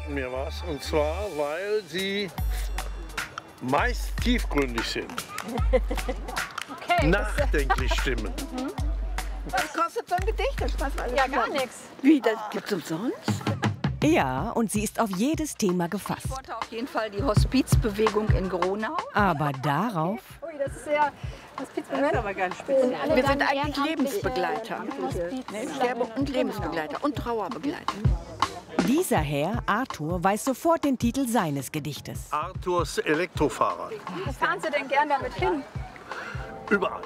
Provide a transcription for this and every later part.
sagen mir was. Und zwar, weil sie meist tiefgründig sind. Okay. Nachdenklich stimmen. Was kostet so ein Gedicht? Das weiß alles Ja, gar nichts. Wie, das gibt's umsonst? Ja, und sie ist auf jedes Thema gefasst. Ich wollte auf jeden Fall die Hospizbewegung in Gronau. Aber darauf Ui, das ist sehr Hospizbewegung. Das ist aber ganz speziell. Wir sind eigentlich Lebensbegleiter. Ne? Sterbe- und Lebensbegleiter und Trauerbegleiter. dieser Herr, Arthur, weiß sofort den Titel seines Gedichtes. Arthurs Elektrofahrrad. Wo fahren Sie denn gern damit hin? Überall.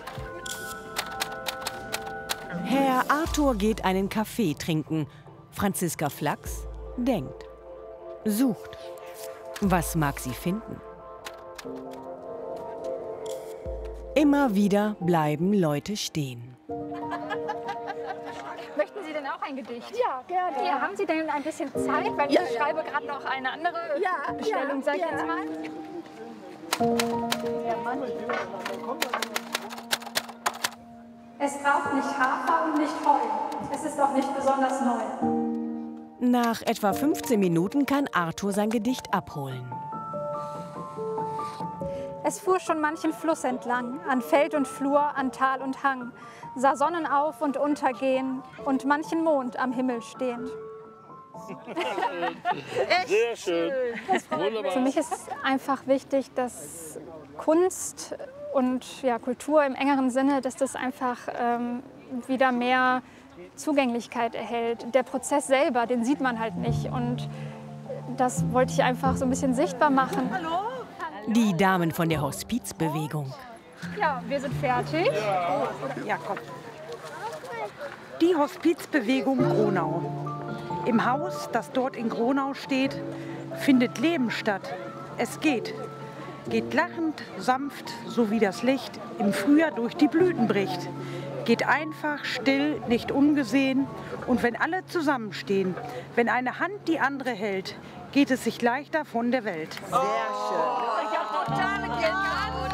Herr Arthur geht einen Kaffee trinken. Franziska Flachs denkt, sucht. Was mag sie finden? Immer wieder bleiben Leute stehen. Möchten Sie denn auch ein Gedicht? Ja, gerne. Ja, haben Sie denn ein bisschen Zeit? Weil Ja, ich ja. schreibe gerade noch eine andere Bestellung, sag ich jetzt mal. Es braucht nicht Hafer und nicht Heu. Es ist auch nicht besonders neu. Nach etwa 15 Minuten kann Arthur sein Gedicht abholen. Es fuhr schon manchen Fluss entlang, an Feld und Flur, an Tal und Hang, sah Sonnen auf und untergehen und manchen Mond am Himmel stehen. Sehr schön. Wunderbar. Für mich ist einfach wichtig, dass Kunst und ja, Kultur im engeren Sinne, dass das einfach wieder mehr Zugänglichkeit erhält. Der Prozess selber, den sieht man halt nicht. Und das wollte ich einfach so ein bisschen sichtbar machen. Die Damen von der Hospizbewegung. Ja, wir sind fertig. Ja, komm. Die Hospizbewegung Gronau. Im Haus, das dort in Gronau steht, findet Leben statt. Es geht lachend, sanft, so wie das Licht im Frühjahr durch die Blüten bricht. Geht einfach, still, nicht ungesehen. Und wenn alle zusammenstehen, wenn eine Hand die andere hält, geht es sich leichter von der Welt. Sehr schön. Ich habe totale Gänsehaut.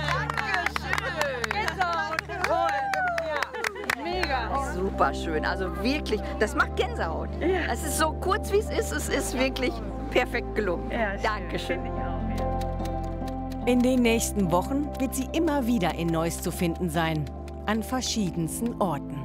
Dankeschön. Mega. Super schön. Also wirklich, das macht Gänsehaut. Es ist so kurz, wie es ist wirklich perfekt gelungen. Dankeschön. In den nächsten Wochen wird sie immer wieder in Neuss zu finden sein. An verschiedensten Orten.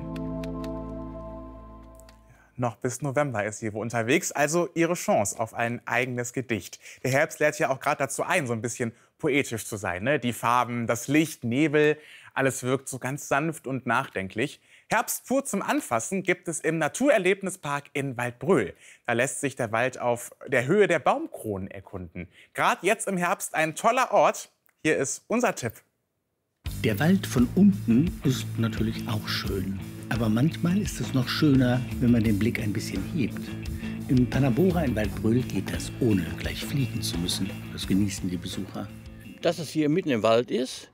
Noch bis November ist sie wohl unterwegs, also ihre Chance auf ein eigenes Gedicht. Der Herbst lädt ja auch gerade dazu ein, so ein bisschen poetisch zu sein. Ne? Die Farben, das Licht, Nebel, alles wirkt so ganz sanft und nachdenklich. Herbst pur zum Anfassen gibt es im Naturerlebnispark in Waldbröl. Da lässt sich der Wald auf der Höhe der Baumkronen erkunden. Gerade jetzt im Herbst ein toller Ort. Hier ist unser Tipp. Der Wald von unten ist natürlich auch schön. Aber manchmal ist es noch schöner, wenn man den Blick ein bisschen hebt. Im Panabora in Waldbröl geht das, ohne gleich fliegen zu müssen. Das genießen die Besucher. Dass es hier mitten im Wald ist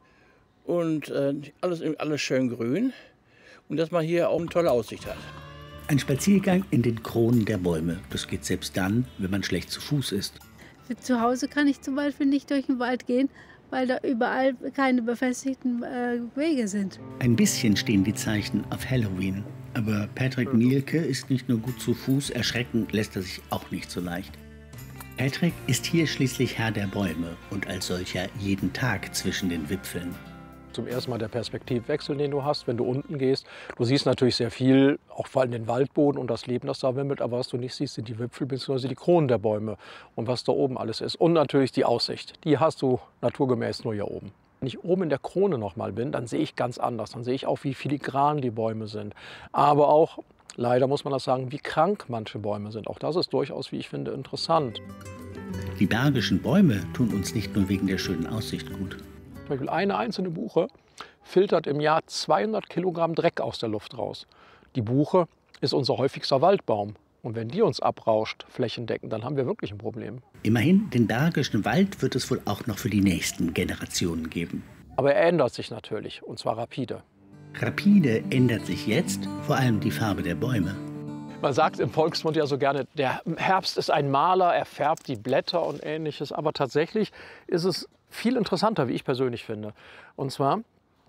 und alles schön grün und dass man hier auch eine tolle Aussicht hat. Ein Spaziergang in den Kronen der Bäume. Das geht selbst dann, wenn man schlecht zu Fuß ist. Zu Hause kann ich zum Beispiel nicht durch den Wald gehen, weil da überall keine befestigten Wege sind. Ein bisschen stehen die Zeichen auf Halloween. Aber Patrick Mielke ist nicht nur gut zu Fuß, erschrecken lässt er sich auch nicht so leicht. Patrick ist hier schließlich Herr der Bäume und als solcher jeden Tag zwischen den Wipfeln. Zum ersten Mal der Perspektivwechsel, den du hast, wenn du unten gehst. Du siehst natürlich sehr viel, auch vor allem den Waldboden und das Leben, das da wimmelt. Aber was du nicht siehst, sind die Wipfel bzw. die Kronen der Bäume und was da oben alles ist. Und natürlich die Aussicht. Die hast du naturgemäß nur hier oben. Wenn ich oben in der Krone noch mal bin, dann sehe ich ganz anders. Dann sehe ich auch, wie filigran die Bäume sind. Aber auch, leider muss man das sagen, wie krank manche Bäume sind. Auch das ist durchaus, wie ich finde, interessant. Die bergischen Bäume tun uns nicht nur wegen der schönen Aussicht gut. Zum Beispiel eine einzelne Buche filtert im Jahr 200 Kilogramm Dreck aus der Luft raus. Die Buche ist unser häufigster Waldbaum. Und wenn die uns abrauscht, flächendeckend, dann haben wir wirklich ein Problem. Immerhin, den Bergischen Wald wird es wohl auch noch für die nächsten Generationen geben. Aber er ändert sich natürlich, und zwar rapide. Rapide ändert sich jetzt vor allem die Farbe der Bäume. Man sagt im Volksmund ja so gerne, der Herbst ist ein Maler, er färbt die Blätter und Ähnliches. Aber tatsächlich ist es viel interessanter, wie ich persönlich finde. Und zwar,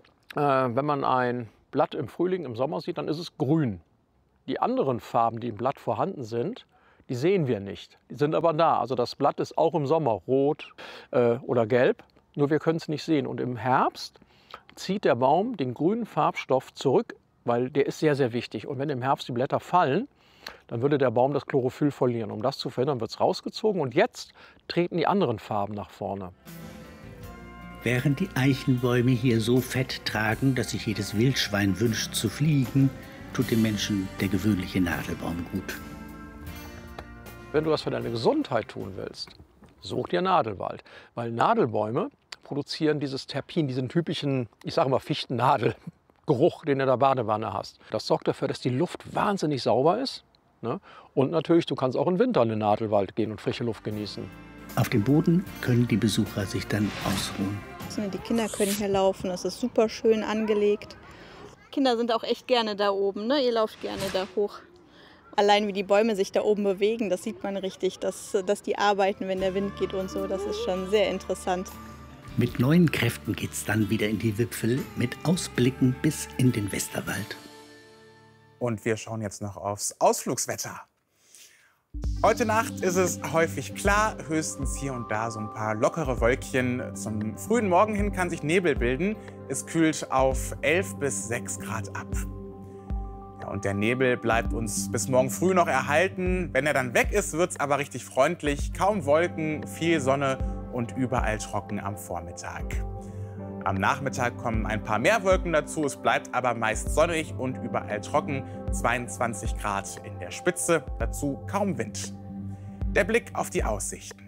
wenn man ein Blatt im Frühling, im Sommer sieht, dann ist es grün. Die anderen Farben, die im Blatt vorhanden sind, Die sehen wir nicht, die sind aber da. Also das Blatt ist auch im Sommer rot oder gelb, nur wir können es nicht sehen. Und im Herbst zieht der Baum den grünen Farbstoff zurück, weil der ist sehr, sehr wichtig. Und wenn im Herbst die Blätter fallen, dann würde der Baum das Chlorophyll verlieren. Um das zu verhindern, wird es rausgezogen und jetzt treten die anderen Farben nach vorne. Während die Eichenbäume hier so Fett tragen, dass sich jedes Wildschwein wünscht zu fliegen, tut dem Menschen der gewöhnliche Nadelbaum gut. Wenn du was für deine Gesundheit tun willst, such dir Nadelwald. Weil Nadelbäume produzieren dieses Terpin, diesen typischen, ich sage mal, Fichtennadelgeruch, den du in der Badewanne hast. Das sorgt dafür, dass die Luft wahnsinnig sauber ist. Ne? Und natürlich, du kannst auch im Winter in den Nadelwald gehen und frische Luft genießen. Auf dem Boden können die Besucher sich dann ausruhen. Die Kinder können hier laufen, es ist super schön angelegt. Kinder sind auch echt gerne da oben, ne? Ihr lauft gerne da hoch. Allein wie die Bäume sich da oben bewegen, das sieht man richtig, dass die arbeiten, wenn der Wind geht und so. Das ist schon sehr interessant. Mit neuen Kräften geht's dann wieder in die Wipfel, mit Ausblicken bis in den Westerwald. Und wir schauen jetzt noch aufs Ausflugswetter. Heute Nacht ist es häufig klar, höchstens hier und da so ein paar lockere Wölkchen. Zum frühen Morgen hin kann sich Nebel bilden. Es kühlt auf 11 bis 6 Grad ab. Ja, und der Nebel bleibt uns bis morgen früh noch erhalten. Wenn er dann weg ist, wird es aber richtig freundlich. Kaum Wolken, viel Sonne und überall trocken am Vormittag. Am Nachmittag kommen ein paar mehr Wolken dazu. Es bleibt aber meist sonnig und überall trocken. 22 Grad in der Spitze, dazu kaum Wind. Der Blick auf die Aussichten.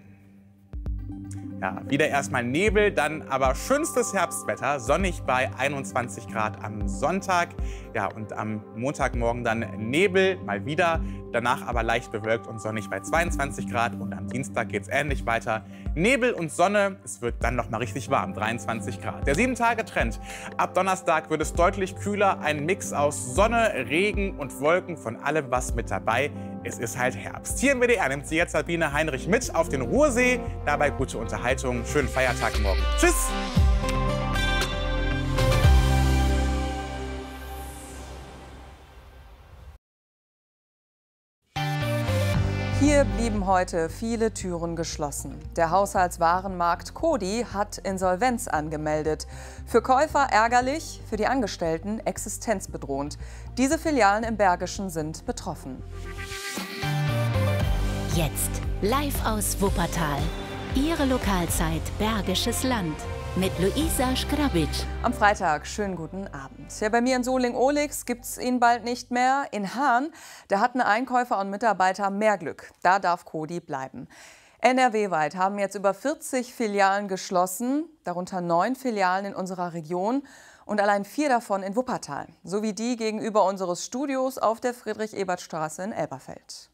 Ja, wieder erstmal Nebel, dann aber schönstes Herbstwetter, sonnig bei 21 Grad am Sonntag. Ja, und am Montagmorgen dann Nebel, mal wieder, danach aber leicht bewölkt und sonnig bei 22 Grad. Und am Dienstag geht es ähnlich weiter. Nebel und Sonne, es wird dann noch mal richtig warm, 23 Grad. Der 7-Tage-Trend. Ab Donnerstag wird es deutlich kühler, ein Mix aus Sonne, Regen und Wolken, von allem was mit dabei. Es ist halt Herbst. Hier im WDR nimmt sie jetzt Sabine Heinrich mit auf den Ruhrsee. Dabei gute Unterhaltung. Schönen Feiertag morgen. Tschüss! Hier blieben heute viele Türen geschlossen. Der Haushaltswarenmarkt Coty hat Insolvenz angemeldet. Für Käufer ärgerlich, für die Angestellten existenzbedrohend. Diese Filialen im Bergischen sind betroffen. Jetzt live aus Wuppertal. Ihre Lokalzeit Bergisches Land mit Luisa Schkrabic. Am Freitag, schönen guten Abend. Ja, bei mir in Soling-Olix gibt es ihn bald nicht mehr. In Hahn, da hatten Einkäufer und Mitarbeiter mehr Glück. Da darf Coty bleiben. NRW-weit haben jetzt über 40 Filialen geschlossen, darunter 9 Filialen in unserer Region und allein 4 davon in Wuppertal, sowie die gegenüber unseres Studios auf der Friedrich-Ebert-Straße in Elberfeld.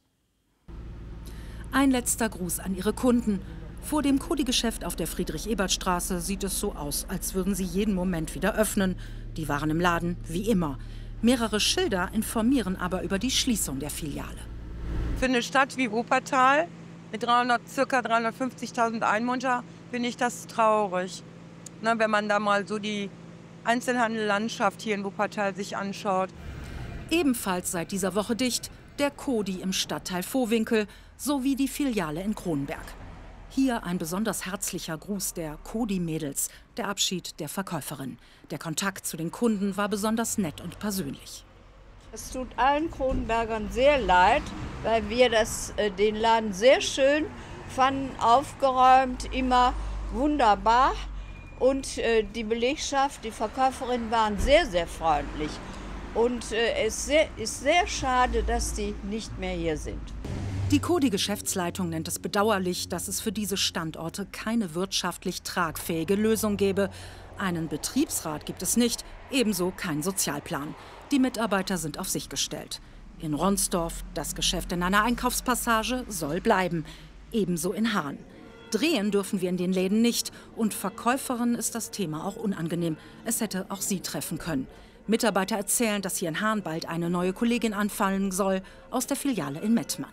Ein letzter Gruß an Ihre Kunden. Vor dem Coty-Geschäft auf der Friedrich-Ebert-Straße sieht es so aus, als würden sie jeden Moment wieder öffnen. Die Waren im Laden, wie immer. Mehrere Schilder informieren aber über die Schließung der Filiale. Für eine Stadt wie Wuppertal mit ca. 350.000 Einwohnern finde ich das traurig. Na, wenn man da mal so die Einzelhandellandschaft hier in Wuppertal sich anschaut. Ebenfalls seit dieser Woche dicht der Coty im Stadtteil Vohwinkel sowie die Filiale in Kronberg. Hier ein besonders herzlicher Gruß der Coty-Mädels, der Abschied der Verkäuferin. Der Kontakt zu den Kunden war besonders nett und persönlich. Es tut allen Kronbergern sehr leid, weil wir den Laden sehr schön fanden, aufgeräumt, immer wunderbar. Und die Belegschaft, die Verkäuferinnen waren sehr, sehr freundlich. Und es ist sehr schade, dass die nicht mehr hier sind. Die Coty-Geschäftsleitung nennt es bedauerlich, dass es für diese Standorte keine wirtschaftlich tragfähige Lösung gäbe. Einen Betriebsrat gibt es nicht, ebenso kein Sozialplan. Die Mitarbeiter sind auf sich gestellt. In Ronsdorf, das Geschäft in einer Einkaufspassage, soll bleiben. Ebenso in Hahn. Drehen dürfen wir in den Läden nicht. Und Verkäuferinnen ist das Thema auch unangenehm. Es hätte auch sie treffen können. Mitarbeiter erzählen, dass hier in Hahn bald eine neue Kollegin anfallen soll, aus der Filiale in Mettmann.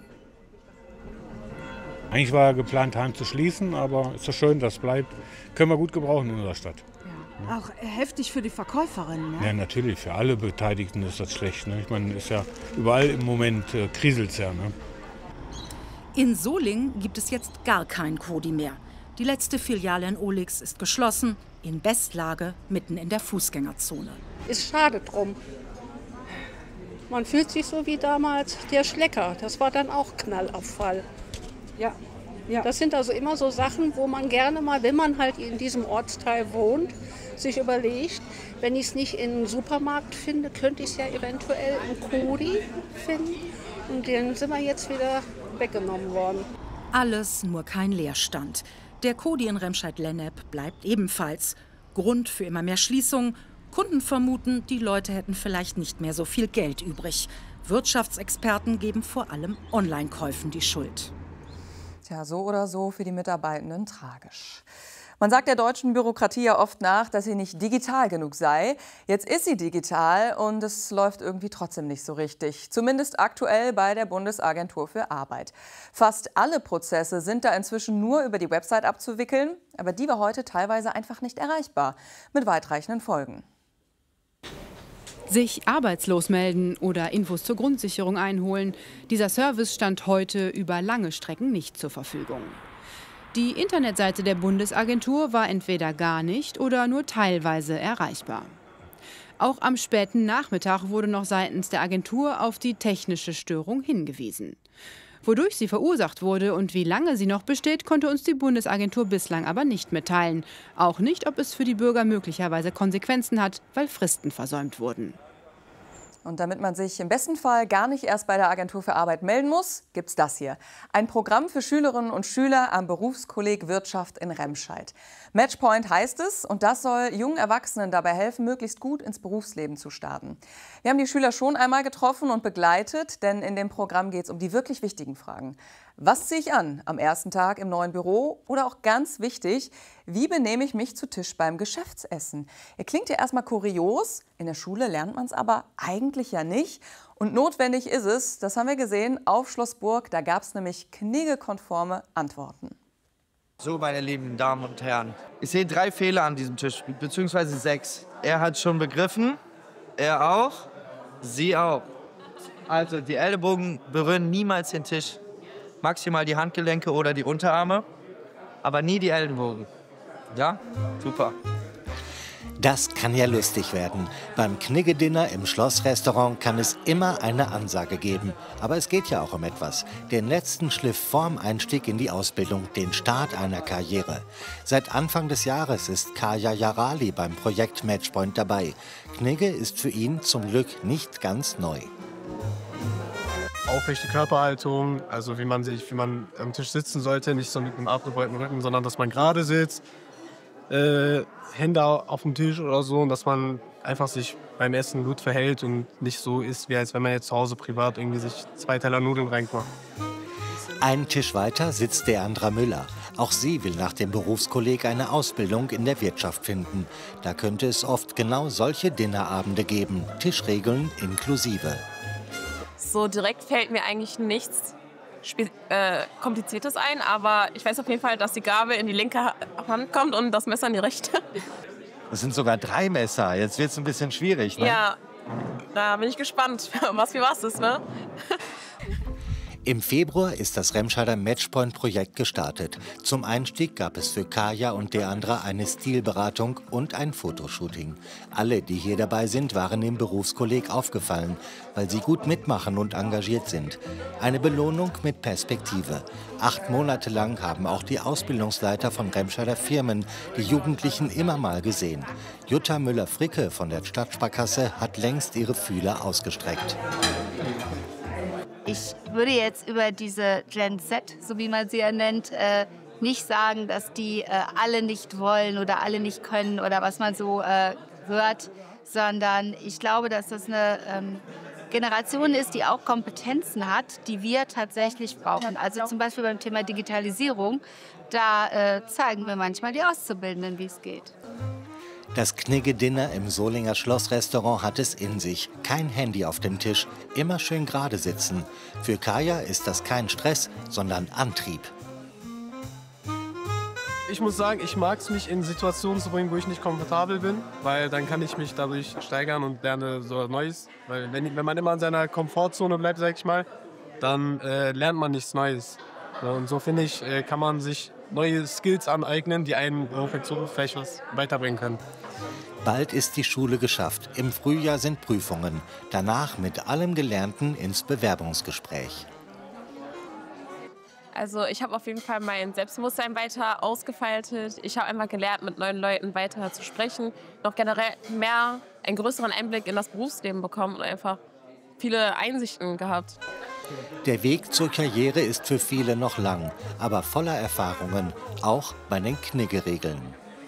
Eigentlich war ja geplant, Hahn zu schließen, aber es ist so schön, dass es bleibt. Können wir gut gebrauchen in unserer Stadt. Ja. Auch heftig für die Verkäuferinnen, ne? Ja, natürlich. Für alle Beteiligten ist das schlecht. Ne? Ich meine, ist ja überall im Moment kriselt es ja. Ne? In Solingen gibt es jetzt gar kein Kodi mehr. Die letzte Filiale in Ohligs ist geschlossen, in Bestlage, mitten in der Fußgängerzone. Ist schade drum. Man fühlt sich so wie damals der Schlecker. Das war dann auch Knallabfall. Ja. Das sind also immer so Sachen, wo man gerne mal, wenn man halt in diesem Ortsteil wohnt, sich überlegt, wenn ich es nicht in einem Supermarkt finde, könnte ich es ja eventuell im Kodi finden. Und den sind wir jetzt wieder weggenommen worden. Alles nur kein Leerstand. Der Kodi in Remscheid-Lennep bleibt ebenfalls. Grund für immer mehr Schließungen. Kunden vermuten, die Leute hätten vielleicht nicht mehr so viel Geld übrig. Wirtschaftsexperten geben vor allem Online-Käufen die Schuld. Tja, so oder so für die Mitarbeitenden tragisch. Man sagt der deutschen Bürokratie ja oft nach, dass sie nicht digital genug sei. Jetzt ist sie digital und es läuft irgendwie trotzdem nicht so richtig. Zumindest aktuell bei der Bundesagentur für Arbeit. Fast alle Prozesse sind da inzwischen nur über die Website abzuwickeln. Aber die war heute teilweise einfach nicht erreichbar. Mit weitreichenden Folgen. Sich arbeitslos melden oder Infos zur Grundsicherung einholen. Dieser Service stand heute über lange Strecken nicht zur Verfügung. Die Internetseite der Bundesagentur war entweder gar nicht oder nur teilweise erreichbar. Auch am späten Nachmittag wurde noch seitens der Agentur auf die technische Störung hingewiesen. Wodurch sie verursacht wurde und wie lange sie noch besteht, konnte uns die Bundesagentur bislang aber nicht mitteilen. Auch nicht, ob es für die Bürger möglicherweise Konsequenzen hat, weil Fristen versäumt wurden. Und damit man sich im besten Fall gar nicht erst bei der Agentur für Arbeit melden muss, gibt's das hier. Ein Programm für Schülerinnen und Schüler am Berufskolleg Wirtschaft in Remscheid. Matchpoint heißt es und das soll jungen Erwachsenen dabei helfen, möglichst gut ins Berufsleben zu starten. Wir haben die Schüler schon einmal getroffen und begleitet, denn in dem Programm geht es um die wirklich wichtigen Fragen. Was ziehe ich an am ersten Tag im neuen Büro? Oder auch ganz wichtig, wie benehme ich mich zu Tisch beim Geschäftsessen? Klingt ja erstmal kurios, in der Schule lernt man es aber eigentlich ja nicht. Und notwendig ist es, das haben wir gesehen, auf Schloss Burg, da gab es nämlich kniggekonforme Antworten. So, meine lieben Damen und Herren, ich sehe 3 Fehler an diesem Tisch, beziehungsweise 6. Er hat schon begriffen, er auch, Sie auch. Also die Ellenbogen berühren niemals den Tisch. Maximal die Handgelenke oder die Unterarme, aber nie die Ellenbogen. Ja? Super. Das kann ja lustig werden. Beim Knigge-Dinner im Schlossrestaurant kann es immer eine Ansage geben. Aber es geht ja auch um etwas. Den letzten Schliff vorm Einstieg in die Ausbildung, den Start einer Karriere. Seit Anfang des Jahres ist Kaya Jarali beim Projekt Matchpoint dabei. Knigge ist für ihn zum Glück nicht ganz neu. Aufrechte Körperhaltung, also wie man am Tisch sitzen sollte, nicht so mit einem abgebeugten Rücken, sondern dass man gerade sitzt, Hände auf dem Tisch oder so, und dass man einfach sich beim Essen gut verhält und nicht so isst, wie als wenn man jetzt zu Hause privat irgendwie sich 2 Teller Nudeln reinmacht. Einen Tisch weiter sitzt Deandra Müller. Auch sie will nach dem Berufskolleg eine Ausbildung in der Wirtschaft finden. Da könnte es oft genau solche Dinnerabende geben, Tischregeln inklusive. So direkt fällt mir eigentlich nichts Kompliziertes ein, aber ich weiß auf jeden Fall, dass die Gabel in die linke Hand kommt und das Messer in die rechte. Das sind sogar 3 Messer. Jetzt wird es ein bisschen schwierig, ne? Ja, da bin ich gespannt, was für was ist, ne? Im Februar ist das Remscheider Matchpoint-Projekt gestartet. Zum Einstieg gab es für Kaya und Deandra eine Stilberatung und ein Fotoshooting. Alle, die hier dabei sind, waren im Berufskolleg aufgefallen, weil sie gut mitmachen und engagiert sind. Eine Belohnung mit Perspektive. 8 Monate lang haben auch die Ausbildungsleiter von Remscheider Firmen die Jugendlichen immer mal gesehen. Jutta Müller-Fricke von der Stadtsparkasse hat längst ihre Fühler ausgestreckt. Ich würde jetzt über diese Gen Z, so wie man sie ja nennt, nicht sagen, dass die alle nicht wollen oder alle nicht können oder was man so hört, sondern ich glaube, dass das eine Generation ist, die auch Kompetenzen hat, die wir tatsächlich brauchen. Also zum Beispiel beim Thema Digitalisierung, da zeigen wir manchmal die Auszubildenden, wie es geht. Das Knigge-Dinner im Solinger Schlossrestaurant hat es in sich. Kein Handy auf dem Tisch, immer schön gerade sitzen. Für Kaya ist das kein Stress, sondern Antrieb. Ich muss sagen, ich mag es, mich in Situationen zu bringen, wo ich nicht komfortabel bin, weil dann kann ich mich dadurch steigern und lerne so Neues. Weil wenn man immer in seiner Komfortzone bleibt, sag ich mal, dann lernt man nichts Neues. Und so finde ich, kann man sich neue Skills aneignen, die einen auch in Zukunft vielleicht was weiterbringen können. Bald ist die Schule geschafft. Im Frühjahr sind Prüfungen. Danach mit allem Gelernten ins Bewerbungsgespräch. Also ich habe auf jeden Fall mein Selbstbewusstsein weiter ausgefaltet. Ich habe einfach gelernt, mit neuen Leuten weiter zu sprechen. Noch generell einen größeren Einblick in das Berufsleben bekommen und einfach viele Einsichten gehabt. Der Weg zur Karriere ist für viele noch lang, aber voller Erfahrungen, auch bei den Knigge-Regeln.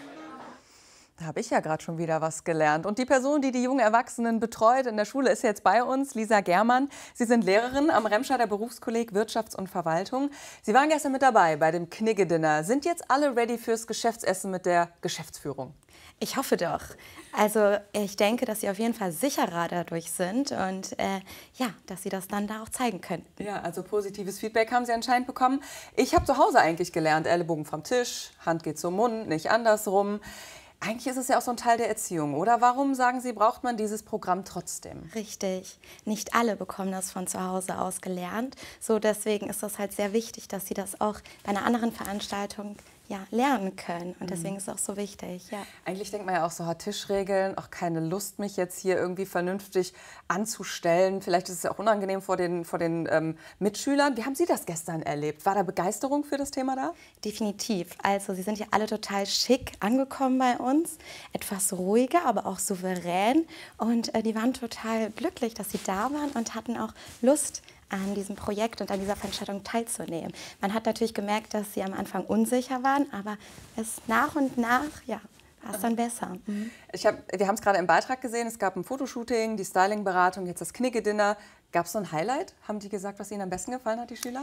Da habe ich ja gerade schon wieder was gelernt. Und die Person, die die jungen Erwachsenen betreut in der Schule, ist jetzt bei uns, Lisa Germann. Sie sind Lehrerin am Remscheider Berufskolleg Wirtschafts- und Verwaltung. Sie waren gestern mit dabei bei dem Knigge-Dinner. Sind jetzt alle ready fürs Geschäftsessen mit der Geschäftsführung? Ich hoffe doch. Also ich denke, dass Sie auf jeden Fall sicherer dadurch sind und ja, dass Sie das dann da auch zeigen können. Ja, also positives Feedback haben Sie anscheinend bekommen. Ich habe zu Hause eigentlich gelernt, Ellenbogen vom Tisch, Hand geht zum Mund, nicht andersrum. Eigentlich ist es ja auch so ein Teil der Erziehung, oder? Warum, sagen Sie, braucht man dieses Programm trotzdem? Richtig. Nicht alle bekommen das von zu Hause aus gelernt. So deswegen ist das halt sehr wichtig, dass Sie das auch bei einer anderen Veranstaltung lernen können. Und deswegen ist es auch so wichtig. Ja. Eigentlich denkt man ja auch so, hat Tischregeln, auch keine Lust, mich jetzt hier irgendwie vernünftig anzustellen. Vielleicht ist es ja auch unangenehm vor den Mitschülern. Wie haben Sie das gestern erlebt? War da Begeisterung für das Thema da? Definitiv. Also Sie sind ja alle total schick angekommen bei uns. Etwas ruhiger, aber auch souverän. Und die waren total glücklich, dass Sie da waren und hatten auch Lust, an diesem Projekt und an dieser Veranstaltung teilzunehmen. Man hat natürlich gemerkt, dass sie am Anfang unsicher waren, aber es nach und nach, war es dann besser. Mhm. Wir haben es gerade im Beitrag gesehen, es gab ein Fotoshooting, die Stylingberatung, jetzt das Knigge-Dinner. Gab es so ein Highlight? Haben die gesagt, was ihnen am besten gefallen hat, die Schüler?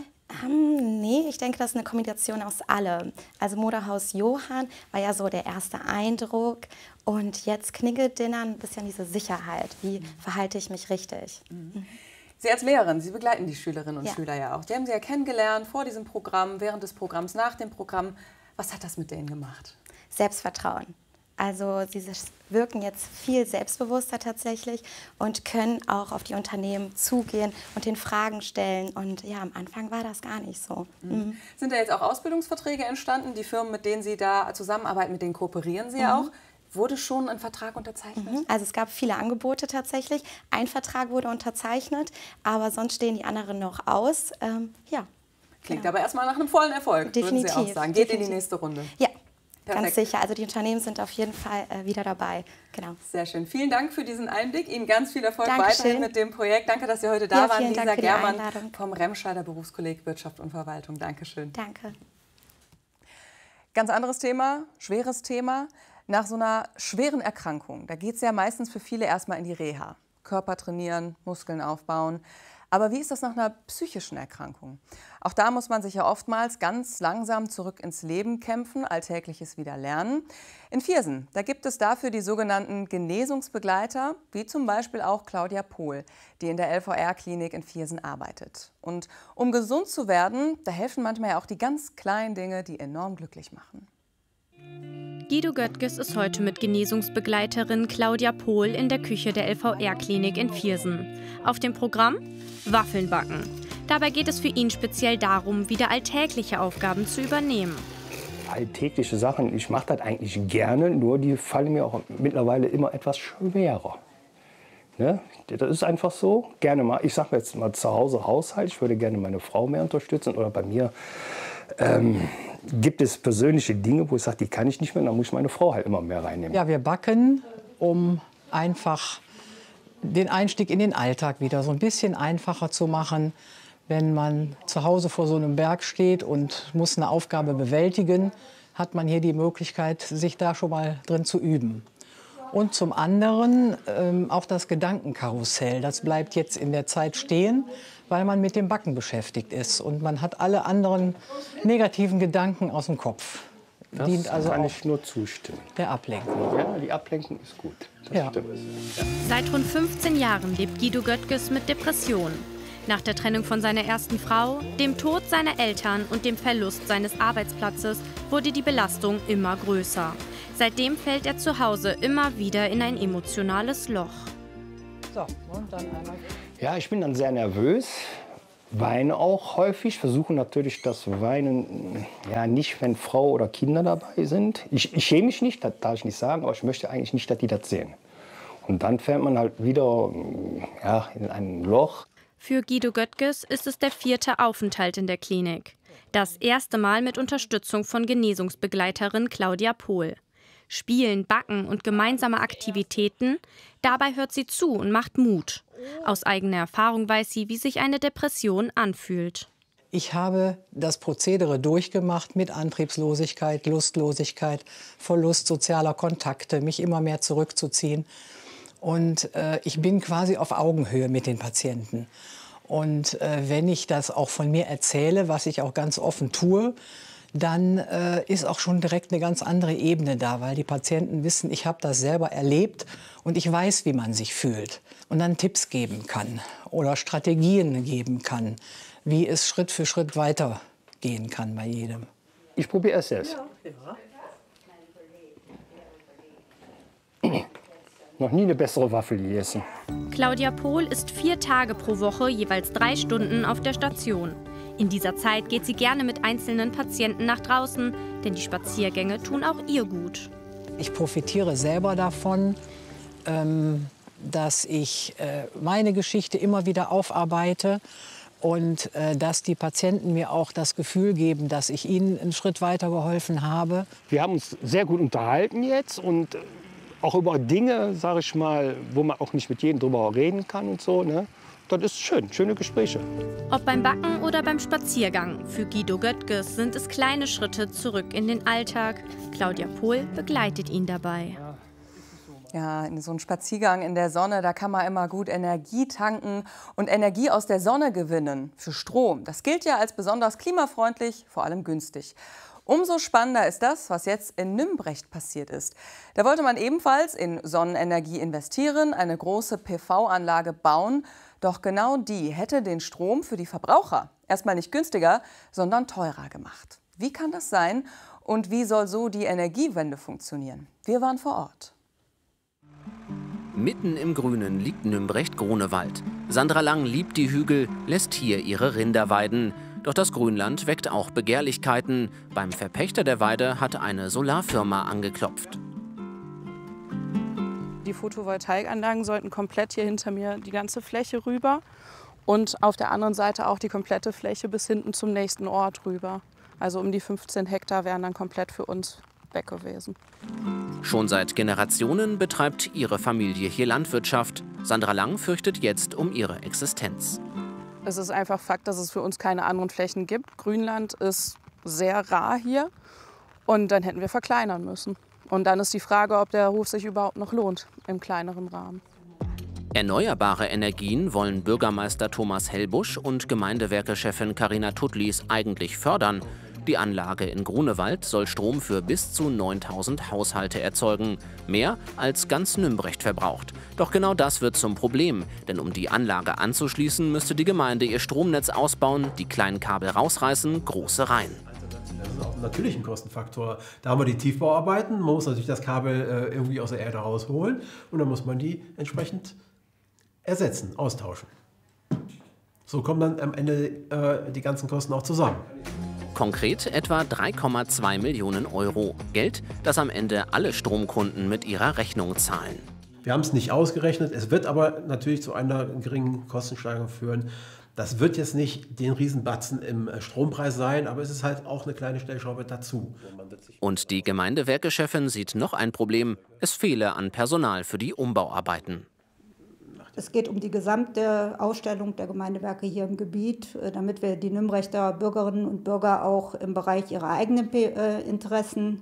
Nee, ich denke, das ist eine Kombination aus allem. Also Modehaus Johann war ja so der erste Eindruck und jetzt Knigge-Dinner, ein bisschen diese Sicherheit. Wie verhalte ich mich richtig? Mhm. Sie als Lehrerin, Sie begleiten die Schülerinnen und Schüler ja auch. Die haben Sie ja kennengelernt vor diesem Programm, während des Programms, nach dem Programm. Was hat das mit denen gemacht? Selbstvertrauen. Also sie wirken jetzt viel selbstbewusster tatsächlich und können auch auf die Unternehmen zugehen und den Fragen stellen. Und ja, am Anfang war das gar nicht so. Mhm. Sind da jetzt auch Ausbildungsverträge entstanden? Die Firmen, mit denen Sie da zusammenarbeiten, mit denen kooperieren Sie ja auch. Wurde schon ein Vertrag unterzeichnet? Also es gab viele Angebote tatsächlich. Ein Vertrag wurde unterzeichnet, aber sonst stehen die anderen noch aus. Klingt aber erstmal nach einem vollen Erfolg, definitiv, würden Sie auch sagen. Geht in die nächste Runde. Ja, perfekt. Ganz sicher. Also die Unternehmen sind auf jeden Fall wieder dabei. Genau. Sehr schön. Vielen Dank für diesen Einblick. Ihnen ganz viel Erfolg Dankeschön. weiterhin mit dem Projekt. Danke, dass Sie heute da waren. Lisa Lisa Germann Einladung. vom Remscheider Berufskolleg Wirtschaft und Verwaltung. Dankeschön. Danke. Ganz anderes Thema, schweres Thema. Nach so einer schweren Erkrankung, da geht es ja meistens für viele erstmal in die Reha. Körper trainieren, Muskeln aufbauen. Aber wie ist das nach einer psychischen Erkrankung? Auch da muss man sich ja oftmals ganz langsam zurück ins Leben kämpfen, Alltägliches wieder lernen. In Viersen, da gibt es dafür die sogenannten Genesungsbegleiter, wie zum Beispiel auch Claudia Pohl, die in der LVR-Klinik in Viersen arbeitet. Und um gesund zu werden, da helfen manchmal ja auch die ganz kleinen Dinge, die enorm glücklich machen. Guido Göttges ist heute mit Genesungsbegleiterin Claudia Pohl in der Küche der LVR-Klinik in Viersen. Auf dem Programm Waffeln backen. Dabei geht es für ihn speziell darum, wieder alltägliche Aufgaben zu übernehmen. Alltägliche Sachen, ich mache das eigentlich gerne, nur die fallen mir auch mittlerweile immer etwas schwerer. Ne? Das ist einfach so. Gerne mal, ich sage jetzt mal zu Hause Haushalt, ich würde gerne meine Frau mehr unterstützen oder bei mir gibt es persönliche Dinge, wo ich sage, die kann ich nicht mehr, dann muss ich meine Frau halt immer mehr reinnehmen. Ja, wir backen, um einfach den Einstieg in den Alltag wieder so ein bisschen einfacher zu machen. Wenn man zu Hause vor so einem Berg steht und muss eine Aufgabe bewältigen, hat man hier die Möglichkeit, sich da schon mal drin zu üben. Und zum anderen auch das Gedankenkarussell. Das bleibt jetzt in der Zeit stehen, weil man mit dem Backen beschäftigt ist. Und man hat alle anderen negativen Gedanken aus dem Kopf. Das dient also kann auch ich nur zustimmen. der Ablenkung. Ja, die Ablenkung ist gut. Das Ja. stimmt. Seit rund 15 Jahren lebt Guido Göttges mit Depressionen. Nach der Trennung von seiner ersten Frau, dem Tod seiner Eltern und dem Verlust seines Arbeitsplatzes wurde die Belastung immer größer. Seitdem fällt er zu Hause immer wieder in ein emotionales Loch. So, und dann einmal. Ja, ich bin dann sehr nervös, weine auch häufig, versuche natürlich das Weinen, ja, nicht, wenn Frau oder Kinder dabei sind. Ich schäme mich nicht, das darf ich nicht sagen, aber ich möchte eigentlich nicht, dass die das sehen. Und dann fällt man halt wieder, ja, in ein Loch. Für Guido Göttges ist es der 4. Aufenthalt in der Klinik. Das erste Mal mit Unterstützung von Genesungsbegleiterin Claudia Pohl. Spielen, Backen und gemeinsame Aktivitäten, dabei hört sie zu und macht Mut. Aus eigener Erfahrung weiß sie, wie sich eine Depression anfühlt. Ich habe das Prozedere durchgemacht mit Antriebslosigkeit, Lustlosigkeit, Verlust sozialer Kontakte, mich immer mehr zurückzuziehen. Und ich bin quasi auf Augenhöhe mit den Patienten. Und wenn ich das auch von mir erzähle, was ich auch ganz offen tue, dann ist auch schon direkt eine ganz andere Ebene da, weil die Patienten wissen, ich habe das selber erlebt und ich weiß, wie man sich fühlt. Und dann Tipps geben kann oder Strategien geben kann, wie es Schritt für Schritt weitergehen kann bei jedem. Ich probiere es jetzt. Noch nie eine bessere Waffel gegessen. Claudia Pohl ist 4 Tage pro Woche jeweils 3 Stunden auf der Station. In dieser Zeit geht sie gerne mit einzelnen Patienten nach draußen, denn die Spaziergänge tun auch ihr gut. Ich profitiere selber davon, dass ich meine Geschichte immer wieder aufarbeite und dass die Patienten mir auch das Gefühl geben, dass ich ihnen einen Schritt weiter geholfen habe. Wir haben uns sehr gut unterhalten jetzt und auch über Dinge, sage ich mal, wo man auch nicht mit jedem drüber reden kann und so, ne? Das ist schön, schöne Gespräche. Ob beim Backen oder beim Spaziergang, für Guido Göttges sind es kleine Schritte zurück in den Alltag. Claudia Pohl begleitet ihn dabei. Ja, in so einem Spaziergang in der Sonne, da kann man immer gut Energie tanken und Energie aus der Sonne gewinnen für Strom. Das gilt ja als besonders klimafreundlich, vor allem günstig. Umso spannender ist das, was jetzt in Nümbrecht passiert ist. Da wollte man ebenfalls in Sonnenenergie investieren, eine große PV-Anlage bauen. Doch genau die hätte den Strom für die Verbraucher erstmal nicht günstiger, sondern teurer gemacht. Wie kann das sein und wie soll so die Energiewende funktionieren? Wir waren vor Ort. Mitten im Grünen liegt Nümbrecht-Grunewald. Sandra Lang liebt die Hügel, lässt hier ihre Rinder weiden. Doch das Grünland weckt auch Begehrlichkeiten. Beim Verpächter der Weide hat eine Solarfirma angeklopft. Die Photovoltaikanlagen sollten komplett hier hinter mir die ganze Fläche rüber und auf der anderen Seite auch die komplette Fläche bis hinten zum nächsten Ort rüber. Also um die 15 Hektar wären dann komplett für uns weg gewesen. Schon seit Generationen betreibt ihre Familie hier Landwirtschaft. Sandra Lang fürchtet jetzt um ihre Existenz. Es ist einfach Fakt, dass es für uns keine anderen Flächen gibt. Grünland ist sehr rar hier und dann hätten wir verkleinern müssen. Und dann ist die Frage, ob der Hof sich überhaupt noch lohnt im kleineren Rahmen. Erneuerbare Energien wollen Bürgermeister Thomas Hellbusch und Gemeindewerkechefin Carina Tutlis eigentlich fördern. Die Anlage in Grunewald soll Strom für bis zu 9000 Haushalte erzeugen. Mehr als ganz Nümbrecht verbraucht. Doch genau das wird zum Problem. Denn um die Anlage anzuschließen, müsste die Gemeinde ihr Stromnetz ausbauen, die kleinen Kabel rausreißen, große rein. Das ist auch natürlich ein Kostenfaktor. Da haben wir die Tiefbauarbeiten. Man muss natürlich das Kabel irgendwie aus der Erde rausholen. Und dann muss man die entsprechend ersetzen, austauschen. So kommen dann am Ende die ganzen Kosten auch zusammen. Konkret etwa 3,2 Millionen Euro. Geld, das am Ende alle Stromkunden mit ihrer Rechnung zahlen. Wir haben es nicht ausgerechnet. Es wird aber natürlich zu einer geringen Kostensteigerung führen. Das wird jetzt nicht den Riesenbatzen im Strompreis sein, aber es ist halt auch eine kleine Stellschraube dazu. Und die Gemeindewerkechefin sieht noch ein Problem. Es fehle an Personal für die Umbauarbeiten. Es geht um die gesamte Ausstellung der Gemeindewerke hier im Gebiet, damit wir die Nümbrechter Bürgerinnen und Bürger auch im Bereich ihrer eigenen Interessen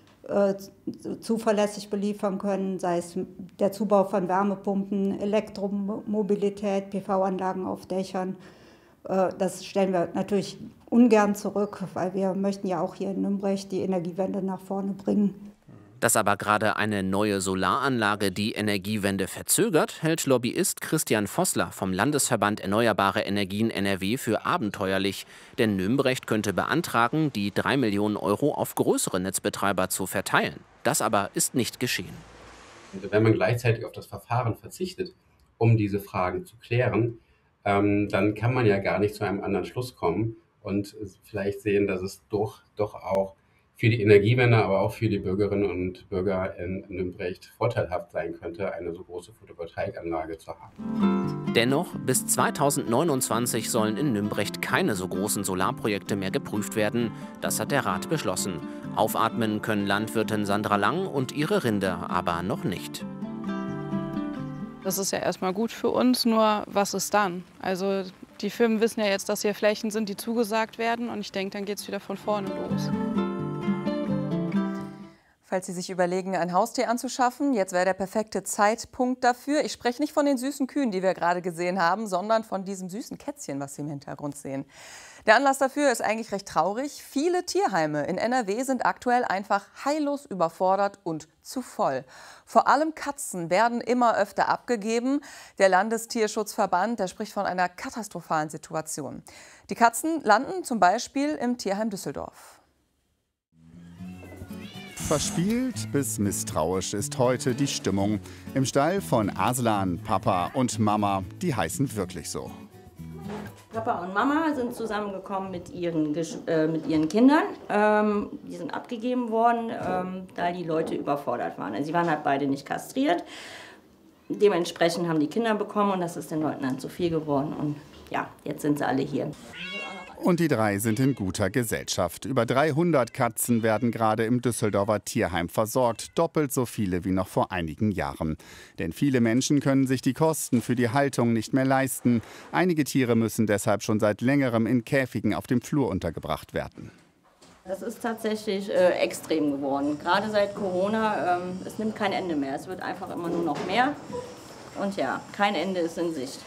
zuverlässig beliefern können, sei es der Zubau von Wärmepumpen, Elektromobilität, PV-Anlagen auf Dächern. Das stellen wir natürlich ungern zurück, weil wir möchten ja auch hier in Nümbrecht die Energiewende nach vorne bringen. Dass aber gerade eine neue Solaranlage die Energiewende verzögert, hält Lobbyist Christian Vossler vom Landesverband Erneuerbare Energien NRW für abenteuerlich. Denn Nümbrecht könnte beantragen, die 3 Millionen Euro auf größere Netzbetreiber zu verteilen. Das aber ist nicht geschehen. Und wenn man gleichzeitig auf das Verfahren verzichtet, um diese Fragen zu klären, dann kann man ja gar nicht zu einem anderen Schluss kommen und vielleicht sehen, dass es doch auch für die Energiewende, aber auch für die Bürgerinnen und Bürger in Nümbrecht vorteilhaft sein könnte, eine so große Photovoltaikanlage zu haben. Dennoch, bis 2029 sollen in Nümbrecht keine so großen Solarprojekte mehr geprüft werden. Das hat der Rat beschlossen. Aufatmen können Landwirtin Sandra Lang und ihre Rinder aber noch nicht. Das ist ja erstmal gut für uns, nur was ist dann? Also die Firmen wissen ja jetzt, dass hier Flächen sind, die zugesagt werden und ich denke, dann geht es wieder von vorne los. Falls Sie sich überlegen, ein Haustier anzuschaffen, jetzt wäre der perfekte Zeitpunkt dafür. Ich spreche nicht von den süßen Kühen, die wir gerade gesehen haben, sondern von diesem süßen Kätzchen, was Sie im Hintergrund sehen. Der Anlass dafür ist eigentlich recht traurig. Viele Tierheime in NRW sind aktuell einfach heillos überfordert und zu voll. Vor allem Katzen werden immer öfter abgegeben. Der Landestierschutzverband, der spricht von einer katastrophalen Situation. Die Katzen landen zum Beispiel im Tierheim Düsseldorf. Verspielt bis misstrauisch ist heute die Stimmung im Stall von Aslan. Papa und Mama, die heißen wirklich so. Papa und Mama sind zusammengekommen mit ihren Kindern. Die sind abgegeben worden, da die Leute überfordert waren. Also sie waren halt beide nicht kastriert. Dementsprechend haben die Kinder bekommen und das ist den Leuten dann zu viel geworden. Und ja, jetzt sind sie alle hier. Und die drei sind in guter Gesellschaft. Über 300 Katzen werden gerade im Düsseldorfer Tierheim versorgt. Doppelt so viele wie noch vor einigen Jahren. Denn viele Menschen können sich die Kosten für die Haltung nicht mehr leisten. Einige Tiere müssen deshalb schon seit längerem in Käfigen auf dem Flur untergebracht werden. Das ist tatsächlich extrem geworden. Gerade seit Corona, es nimmt kein Ende mehr. Es wird einfach immer nur noch mehr. Und ja, kein Ende ist in Sicht.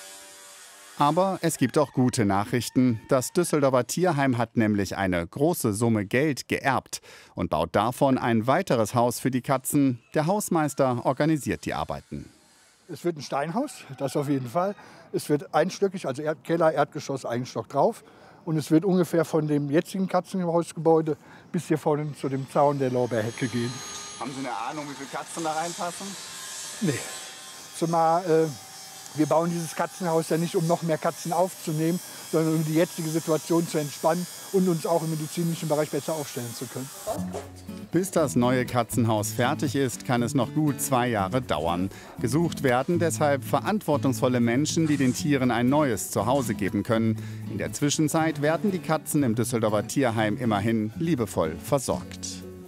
Aber es gibt auch gute Nachrichten. Das Düsseldorfer Tierheim hat nämlich eine große Summe Geld geerbt und baut davon ein weiteres Haus für die Katzen. Der Hausmeister organisiert die Arbeiten. Es wird ein Steinhaus, das auf jeden Fall. Es wird einstöckig, also Keller, Erdgeschoss, einen Stock drauf. Und es wird ungefähr von dem jetzigen Katzenhausgebäude bis hier vorne zu dem Zaun der Lorbeerhecke gehen. Haben Sie eine Ahnung, wie viele Katzen da reinpassen? Nee. Zumal wir bauen dieses Katzenhaus ja nicht, um noch mehr Katzen aufzunehmen, sondern um die jetzige Situation zu entspannen und uns auch im medizinischen Bereich besser aufstellen zu können. Bis das neue Katzenhaus fertig ist, kann es noch gut 2 Jahre dauern. Gesucht werden deshalb verantwortungsvolle Menschen, die den Tieren ein neues Zuhause geben können. In der Zwischenzeit werden die Katzen im Düsseldorfer Tierheim immerhin liebevoll versorgt.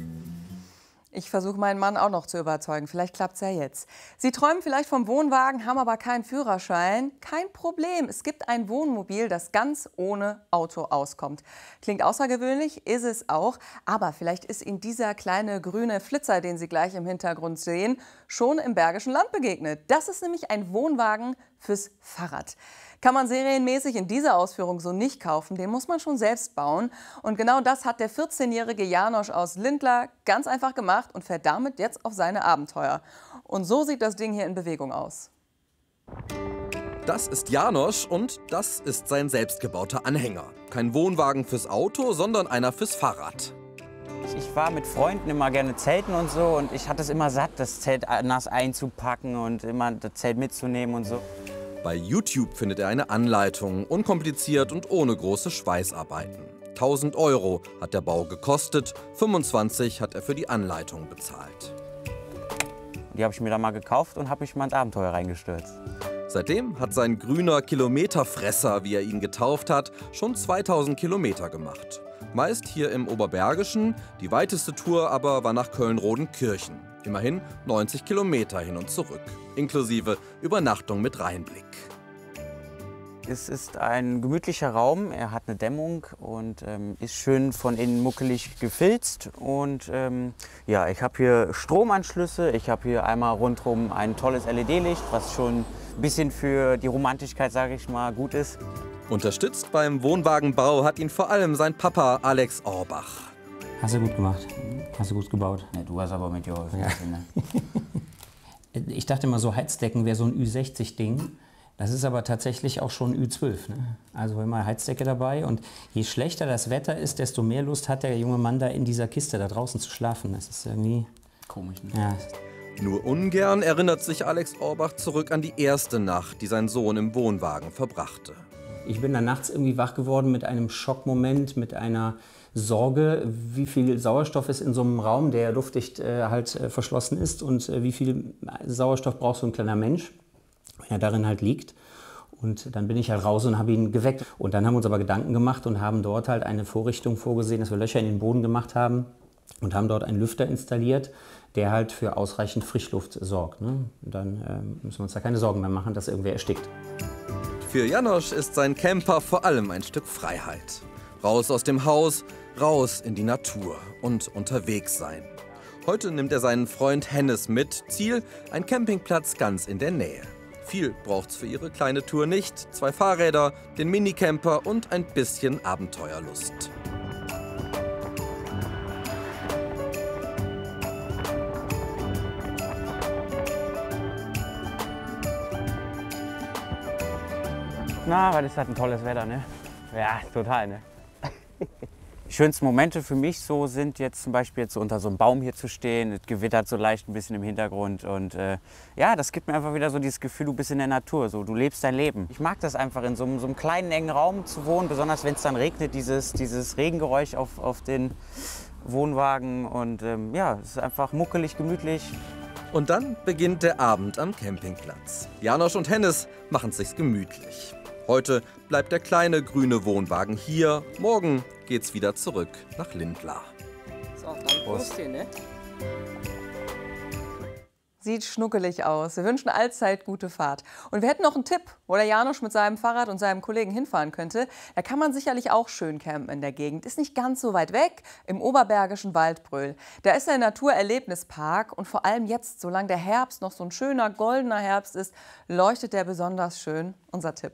Ich versuche meinen Mann auch noch zu überzeugen. Vielleicht klappt es ja jetzt. Sie träumen vielleicht vom Wohnwagen, haben aber keinen Führerschein. Kein Problem. Es gibt ein Wohnmobil, das ganz ohne Auto auskommt. Klingt außergewöhnlich, ist es auch. Aber vielleicht ist Ihnen dieser kleine grüne Flitzer, den Sie gleich im Hintergrund sehen, schon im Bergischen Land begegnet. Das ist nämlich ein Wohnwagen fürs Fahrrad. Kann man serienmäßig in dieser Ausführung so nicht kaufen, den muss man schon selbst bauen. Und genau das hat der 14-jährige Janosch aus Lindlar ganz einfach gemacht und fährt damit jetzt auf seine Abenteuer. Und so sieht das Ding hier in Bewegung aus. Das ist Janosch und das ist sein selbstgebauter Anhänger. Kein Wohnwagen fürs Auto, sondern einer fürs Fahrrad. Ich war mit Freunden immer gerne zelten und so und ich hatte es immer satt, das Zelt nass einzupacken und immer das Zelt mitzunehmen und so. Bei YouTube findet er eine Anleitung, unkompliziert und ohne große Schweißarbeiten. 1.000 € hat der Bau gekostet, 25 hat er für die Anleitung bezahlt. Die habe ich mir dann mal gekauft und habe mich mal ins Abenteuer reingestürzt. Seitdem hat sein grüner Kilometerfresser, wie er ihn getauft hat, schon 2000 Kilometer gemacht. Meist hier im Oberbergischen, die weiteste Tour aber war nach Köln-Rodenkirchen. Immerhin 90 Kilometer hin und zurück, inklusive Übernachtung mit Rheinblick. Es ist ein gemütlicher Raum, er hat eine Dämmung und ist schön von innen muckelig gefilzt. Und ja, ich habe hier Stromanschlüsse, ich habe hier einmal rundherum ein tolles LED-Licht, was schon ein bisschen für die Romantigkeit, sage ich mal, gut ist. Unterstützt beim Wohnwagenbau hat ihn vor allem sein Papa Alex Orbach. Hast du gut gemacht, hast du gut gebaut. Ja, du hast aber mit dir geholfen. Ja. Ich dachte immer, so Heizdecken wäre so ein Ü60-Ding. Das ist aber tatsächlich auch schon Ü12. Ne? Also immer Heizdecke dabei. Und je schlechter das Wetter ist, desto mehr Lust hat der junge Mann da in dieser Kiste da draußen zu schlafen. Das ist irgendwie komisch. Ne? Ja. Nur ungern erinnert sich Alex Orbach zurück an die erste Nacht, die sein Sohn im Wohnwagen verbrachte. Ich bin dann nachts irgendwie wach geworden mit einem Schockmoment, mit einer Sorge, wie viel Sauerstoff ist in so einem Raum, der luftdicht verschlossen ist, und wie viel Sauerstoff braucht so ein kleiner Mensch, wenn er darin halt liegt. Und dann bin ich halt raus und habe ihn geweckt. Und dann haben wir uns aber Gedanken gemacht und haben dort halt eine Vorrichtung vorgesehen, dass wir Löcher in den Boden gemacht haben und haben dort einen Lüfter installiert, der halt für ausreichend Frischluft sorgt. Ne? Und dann müssen wir uns da keine Sorgen mehr machen, dass irgendwer erstickt. Für Janosch ist sein Camper vor allem ein Stück Freiheit. Raus aus dem Haus, raus in die Natur und unterwegs sein. Heute nimmt er seinen Freund Hennes mit. Ziel, ein Campingplatz ganz in der Nähe. Viel braucht's für ihre kleine Tour nicht. 2 Fahrräder, den Minicamper und ein bisschen Abenteuerlust. Na, was ist das ein tolles Wetter, ne? Ja, total, ne? Die schönsten Momente für mich so sind jetzt zum Beispiel jetzt so unter so einem Baum hier zu stehen. Es gewittert so leicht ein bisschen im Hintergrund und ja, das gibt mir einfach wieder so dieses Gefühl, du bist in der Natur, so, du lebst dein Leben. Ich mag das einfach in so einem kleinen, engen Raum zu wohnen, besonders wenn es dann regnet, dieses Regengeräusch auf den Wohnwagen und ja, es ist einfach muckelig, gemütlich. Und dann beginnt der Abend am Campingplatz. Janosch und Hennes machen es sich gemütlich. Heute bleibt der kleine grüne Wohnwagen hier. Morgen geht's wieder zurück nach Lindlar. So, dann Prost hier, ne? Sieht schnuckelig aus. Wir wünschen allzeit gute Fahrt. Und wir hätten noch einen Tipp, wo der Janosch mit seinem Fahrrad und seinem Kollegen hinfahren könnte. Da kann man sicherlich auch schön campen in der Gegend. Ist nicht ganz so weit weg, im oberbergischen Waldbröl. Da ist ein Naturerlebnispark und vor allem jetzt, solange der Herbst noch so ein schöner goldener Herbst ist, leuchtet der besonders schön. Unser Tipp.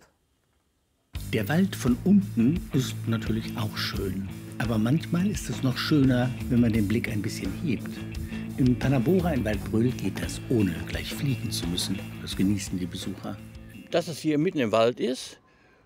Der Wald von unten ist natürlich auch schön. Aber manchmal ist es noch schöner, wenn man den Blick ein bisschen hebt. Im Panabora in Waldbröl geht das, ohne gleich fliegen zu müssen. Das genießen die Besucher. Dass es hier mitten im Wald ist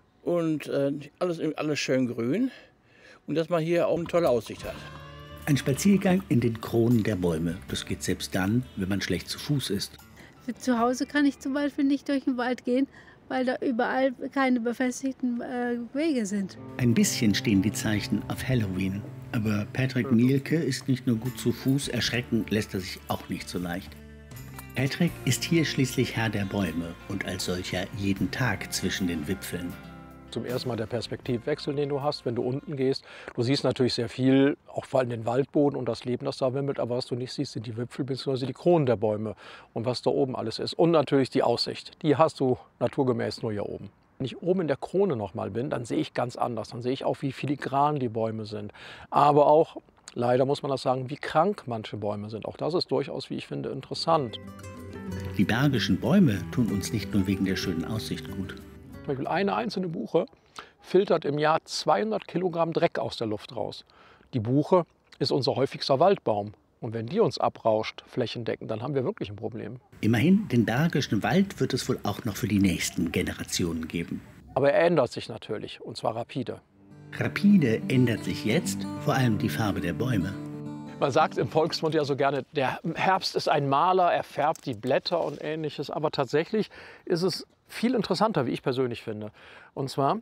und alles schön grün und dass man hier auch eine tolle Aussicht hat. Ein Spaziergang in den Kronen der Bäume. Das geht selbst dann, wenn man schlecht zu Fuß ist. Zu Hause kann ich zum Beispiel nicht durch den Wald gehen, weil da überall keine befestigten Wege sind. Ein bisschen stehen die Zeichen auf Halloween. Aber Patrick Mielke ist nicht nur gut zu Fuß, erschrecken lässt er sich auch nicht so leicht. Patrick ist hier schließlich Herr der Bäume und als solcher jeden Tag zwischen den Wipfeln. Zum ersten Mal der Perspektivwechsel, den du hast, wenn du unten gehst. Du siehst natürlich sehr viel, auch vor allem den Waldboden und das Leben, das da wimmelt. Aber was du nicht siehst, sind die Wipfel bzw. die Kronen der Bäume und was da oben alles ist. Und natürlich die Aussicht. Die hast du naturgemäß nur hier oben. Wenn ich oben in der Krone noch mal bin, dann sehe ich ganz anders. Dann sehe ich auch, wie filigran die Bäume sind. Aber auch, leider muss man das sagen, wie krank manche Bäume sind. Auch das ist durchaus, wie ich finde, interessant. Die bergischen Bäume tun uns nicht nur wegen der schönen Aussicht gut. Zum Beispiel eine einzelne Buche filtert im Jahr 200 Kilogramm Dreck aus der Luft raus. Die Buche ist unser häufigster Waldbaum. Und wenn die uns abrauscht, flächendeckend, dann haben wir wirklich ein Problem. Immerhin, den bergischen Wald wird es wohl auch noch für die nächsten Generationen geben. Aber er ändert sich natürlich, und zwar rapide. Rapide ändert sich jetzt vor allem die Farbe der Bäume. Man sagt im Volksmund ja so gerne, der Herbst ist ein Maler, er färbt die Blätter und Ähnliches. Aber tatsächlich ist es viel interessanter, wie ich persönlich finde. Und zwar,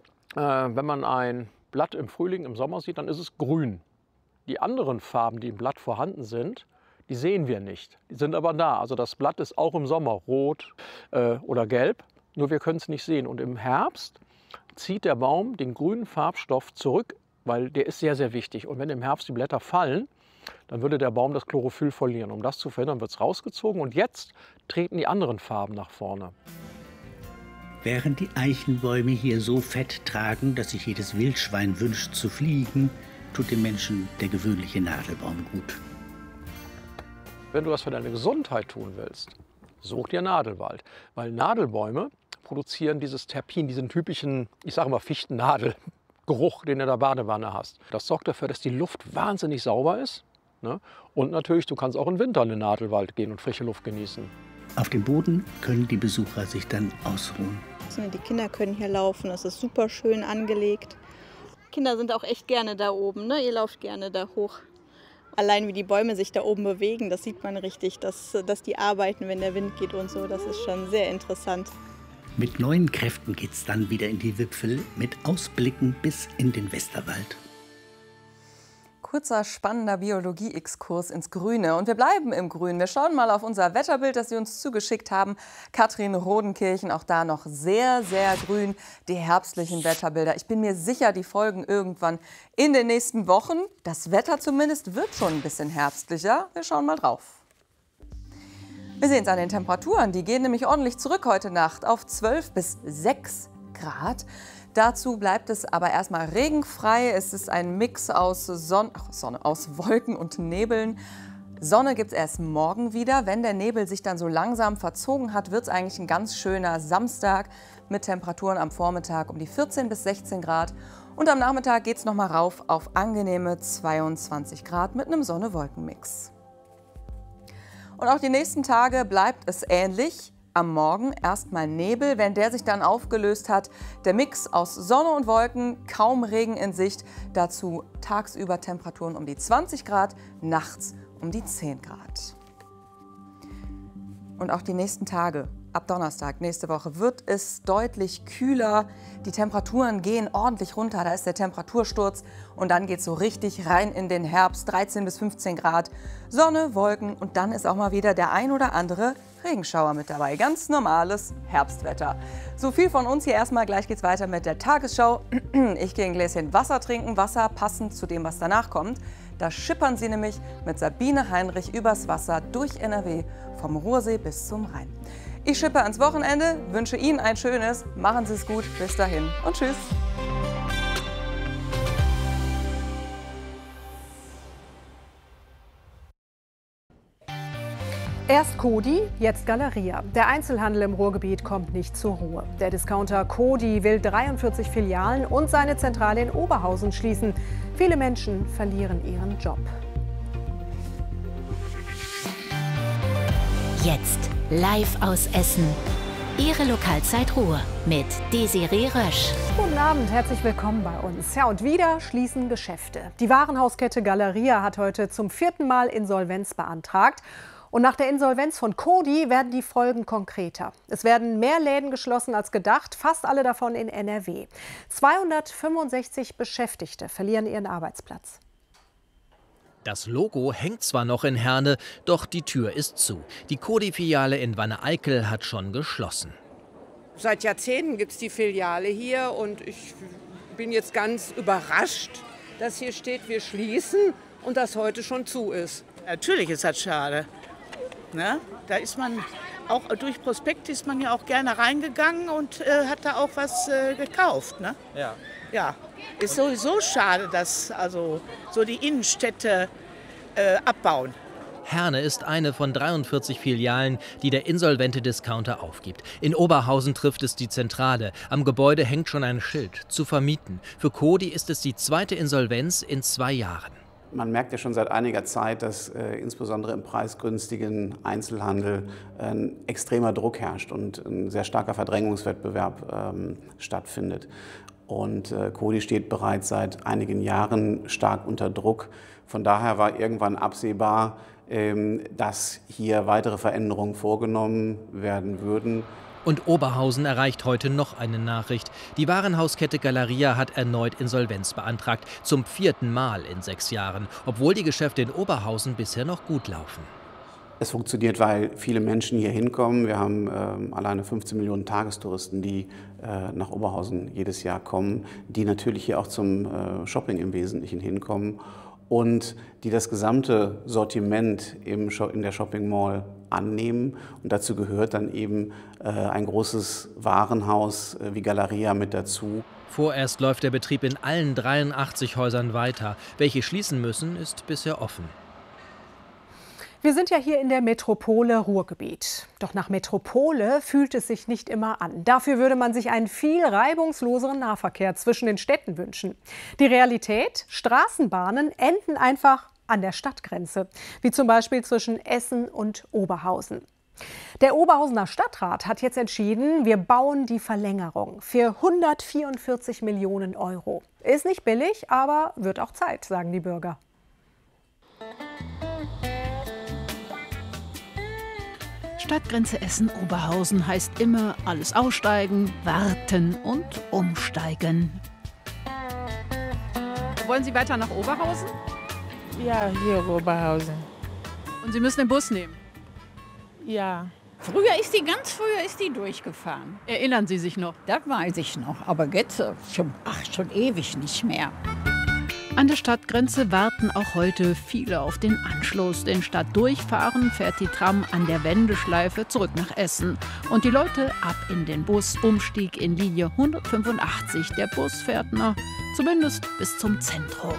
wenn man ein Blatt im Frühling, im Sommer sieht, dann ist es grün. Die anderen Farben, die im Blatt vorhanden sind, die sehen wir nicht. Die sind aber da. Also das Blatt ist auch im Sommer rot oder gelb, nur wir können es nicht sehen. Und im Herbst zieht der Baum den grünen Farbstoff zurück, weil der ist sehr, sehr wichtig. Und wenn im Herbst die Blätter fallen, dann würde der Baum das Chlorophyll verlieren. Um das zu verhindern, wird es rausgezogen. Und jetzt treten die anderen Farben nach vorne. Während die Eichenbäume hier so Fett tragen, dass sich jedes Wildschwein wünscht zu fliegen, tut dem Menschen der gewöhnliche Nadelbaum gut. Wenn du was für deine Gesundheit tun willst, such dir Nadelwald. Weil Nadelbäume produzieren dieses Terpin, diesen typischen, ich sage mal, Fichtennadelgeruch, den du in der Badewanne hast. Das sorgt dafür, dass die Luft wahnsinnig sauber ist. Ne? Und natürlich, du kannst auch im Winter in den Nadelwald gehen und frische Luft genießen. Auf dem Boden können die Besucher sich dann ausruhen. Die Kinder können hier laufen, es ist super schön angelegt. Kinder sind auch echt gerne da oben, ne? Ihr lauft gerne da hoch. Allein wie die Bäume sich da oben bewegen, das sieht man richtig, dass die arbeiten, wenn der Wind geht und so. Das ist schon sehr interessant. Mit neuen Kräften geht's dann wieder in die Wipfel mit Ausblicken bis in den Westerwald. Kurzer, spannender Biologie-Exkurs ins Grüne. Und wir bleiben im Grün. Wir schauen mal auf unser Wetterbild, das Sie uns zugeschickt haben. Kathrin Rodenkirchen, auch da noch sehr, sehr grün. Die herbstlichen Wetterbilder. Ich bin mir sicher, die folgen irgendwann in den nächsten Wochen. Das Wetter zumindest wird schon ein bisschen herbstlicher. Wir schauen mal drauf. Wir sehen es an den Temperaturen. Die gehen nämlich ordentlich zurück heute Nacht auf 12 bis 6 Grad. Dazu bleibt es aber erstmal regenfrei. Es ist ein Mix aus aus Wolken und Nebeln. Sonne gibt es erst morgen wieder. Wenn der Nebel sich dann so langsam verzogen hat, wird es eigentlich ein ganz schöner Samstag mit Temperaturen am Vormittag um die 14 bis 16 Grad. Und am Nachmittag geht es nochmal rauf auf angenehme 22 Grad mit einem Sonne-Wolken-Mix. Und auch die nächsten Tage bleibt es ähnlich. Am Morgen erstmal Nebel, wenn der sich dann aufgelöst hat. Der Mix aus Sonne und Wolken, kaum Regen in Sicht. Dazu tagsüber Temperaturen um die 20 Grad, nachts um die 10 Grad. Und auch die nächsten Tage, ab Donnerstag, nächste Woche, wird es deutlich kühler. Die Temperaturen gehen ordentlich runter, da ist der Temperatursturz. Und dann geht es so richtig rein in den Herbst, 13 bis 15 Grad. Sonne, Wolken und dann ist auch mal wieder der ein oder andere Regenschauer mit dabei. Ganz normales Herbstwetter. So viel von uns hier erstmal. Gleich geht's weiter mit der Tagesschau. Ich gehe ein Gläschen Wasser trinken. Wasser passend zu dem, was danach kommt. Da schippern Sie nämlich mit Sabine Heinrich übers Wasser durch NRW, vom Ruhrsee bis zum Rhein. Ich schippe ans Wochenende, wünsche Ihnen ein schönes. Machen Sie es gut. Bis dahin und tschüss. Erst Coty, jetzt Galeria. Der Einzelhandel im Ruhrgebiet kommt nicht zur Ruhe. Der Discounter Coty will 43 Filialen und seine Zentrale in Oberhausen schließen. Viele Menschen verlieren ihren Job. Jetzt live aus Essen. Ihre Lokalzeit Ruhr mit Desiree Rösch. Guten Abend, herzlich willkommen bei uns. Ja, und wieder schließen Geschäfte. Die Warenhauskette Galeria hat heute zum 4. Mal Insolvenz beantragt. Und nach der Insolvenz von Coty werden die Folgen konkreter. Es werden mehr Läden geschlossen als gedacht, fast alle davon in NRW. 265 Beschäftigte verlieren ihren Arbeitsplatz. Das Logo hängt zwar noch in Herne, doch die Tür ist zu. Die Coty-Filiale in Wanne-Eickel hat schon geschlossen. Seit Jahrzehnten gibt es die Filiale hier und ich bin jetzt ganz überrascht, dass hier steht, wir schließen und das heute schon zu ist. Natürlich ist das schade. Ne? Da ist man auch durch Prospekt ist man ja auch gerne reingegangen und hat da auch was gekauft. Ne? Ja. Ja, ist sowieso schade, dass also so die Innenstädte abbauen. Herne ist eine von 43 Filialen, die der insolvente Discounter aufgibt. In Oberhausen trifft es die Zentrale. Am Gebäude hängt schon ein Schild: zu vermieten. Für Coty ist es die zweite Insolvenz in 2 Jahren. Man merkt ja schon seit einiger Zeit, dass insbesondere im preisgünstigen Einzelhandel ein extremer Druck herrscht und ein sehr starker Verdrängungswettbewerb stattfindet. Und Coty steht bereits seit einigen Jahren stark unter Druck. Von daher war irgendwann absehbar, dass hier weitere Veränderungen vorgenommen werden würden. Und Oberhausen erreicht heute noch eine Nachricht. Die Warenhauskette Galeria hat erneut Insolvenz beantragt, zum 4. Mal in 6 Jahren, obwohl die Geschäfte in Oberhausen bisher noch gut laufen. Es funktioniert, weil viele Menschen hier hinkommen. Wir haben alleine 15 Millionen Tagestouristen, die nach Oberhausen jedes Jahr kommen, die natürlich hier auch zum Shopping im Wesentlichen hinkommen und die das gesamte Sortiment in der Shopping Mall annehmen. Und dazu gehört dann eben ein großes Warenhaus wie Galeria mit dazu. Vorerst läuft der Betrieb in allen 83 Häusern weiter. Welche schließen müssen, ist bisher offen. Wir sind ja hier in der Metropole Ruhrgebiet. Doch nach Metropole fühlt es sich nicht immer an. Dafür würde man sich einen viel reibungsloseren Nahverkehr zwischen den Städten wünschen. Die Realität? Straßenbahnen enden einfach an der Stadtgrenze, wie zum Beispiel zwischen Essen und Oberhausen. Der Oberhausener Stadtrat hat jetzt entschieden, wir bauen die Verlängerung für 144 Millionen Euro. Ist nicht billig, aber wird auch Zeit, sagen die Bürger. Stadtgrenze Essen-Oberhausen heißt immer alles aussteigen, warten und umsteigen. Wollen Sie weiter nach Oberhausen? Ja, hier Oberhausen. Und Sie müssen den Bus nehmen? Ja. Ganz früher ist die durchgefahren. Erinnern Sie sich noch? Das weiß ich noch, aber jetzt schon ewig nicht mehr. An der Stadtgrenze warten auch heute viele auf den Anschluss. Denn statt durchfahren fährt die Tram an der Wendeschleife zurück nach Essen. Und die Leute ab in den Bus, Umstieg in Linie 185. Der Bus fährt noch, zumindest bis zum Zentrum.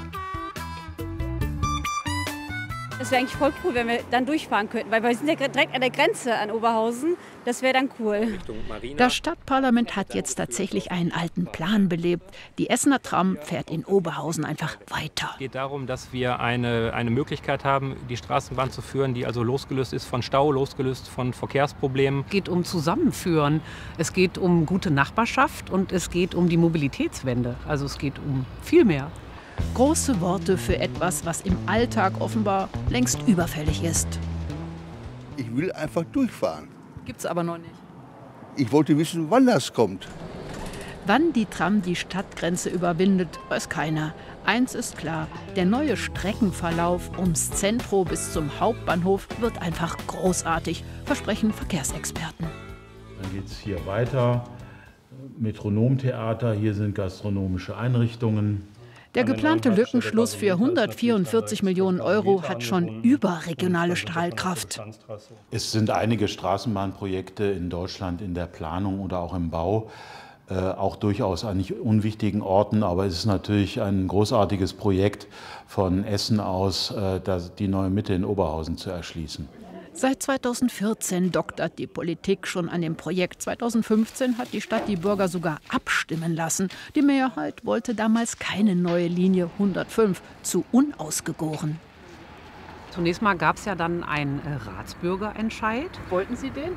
Es wäre eigentlich voll cool, wenn wir dann durchfahren könnten, weil wir sind ja direkt an der Grenze an Oberhausen. Das wäre dann cool. Das Stadtparlament hat jetzt tatsächlich einen alten Plan belebt. Die Essener Tram fährt in Oberhausen einfach weiter. Es geht darum, dass wir eine Möglichkeit haben, die Straßenbahn zu führen, die also losgelöst ist von Stau, losgelöst von Verkehrsproblemen. Es geht um Zusammenführen, es geht um gute Nachbarschaft und es geht um die Mobilitätswende. Also es geht um viel mehr. Große Worte für etwas, was im Alltag offenbar längst überfällig ist. Ich will einfach durchfahren. Gibt's aber noch nicht. Ich wollte wissen, wann das kommt. Wann die Tram die Stadtgrenze überwindet, weiß keiner. Eins ist klar, der neue Streckenverlauf ums Zentrum bis zum Hauptbahnhof wird einfach großartig, versprechen Verkehrsexperten. Dann geht es hier weiter. Metronomtheater, hier sind gastronomische Einrichtungen. Der geplante Lückenschluss für 144 Millionen Euro hat schon überregionale Strahlkraft. Es sind einige Straßenbahnprojekte in Deutschland in der Planung oder auch im Bau, auch durchaus an nicht unwichtigen Orten. Aber es ist natürlich ein großartiges Projekt von Essen aus, die neue Mitte in Oberhausen zu erschließen. Seit 2014 doktert die Politik schon an dem Projekt. 2015 hat die Stadt die Bürger sogar abstimmen lassen. Die Mehrheit wollte damals keine neue Linie 105, zu unausgegoren. Zunächst mal gab es ja dann einen Ratsbürgerentscheid. Wollten Sie den?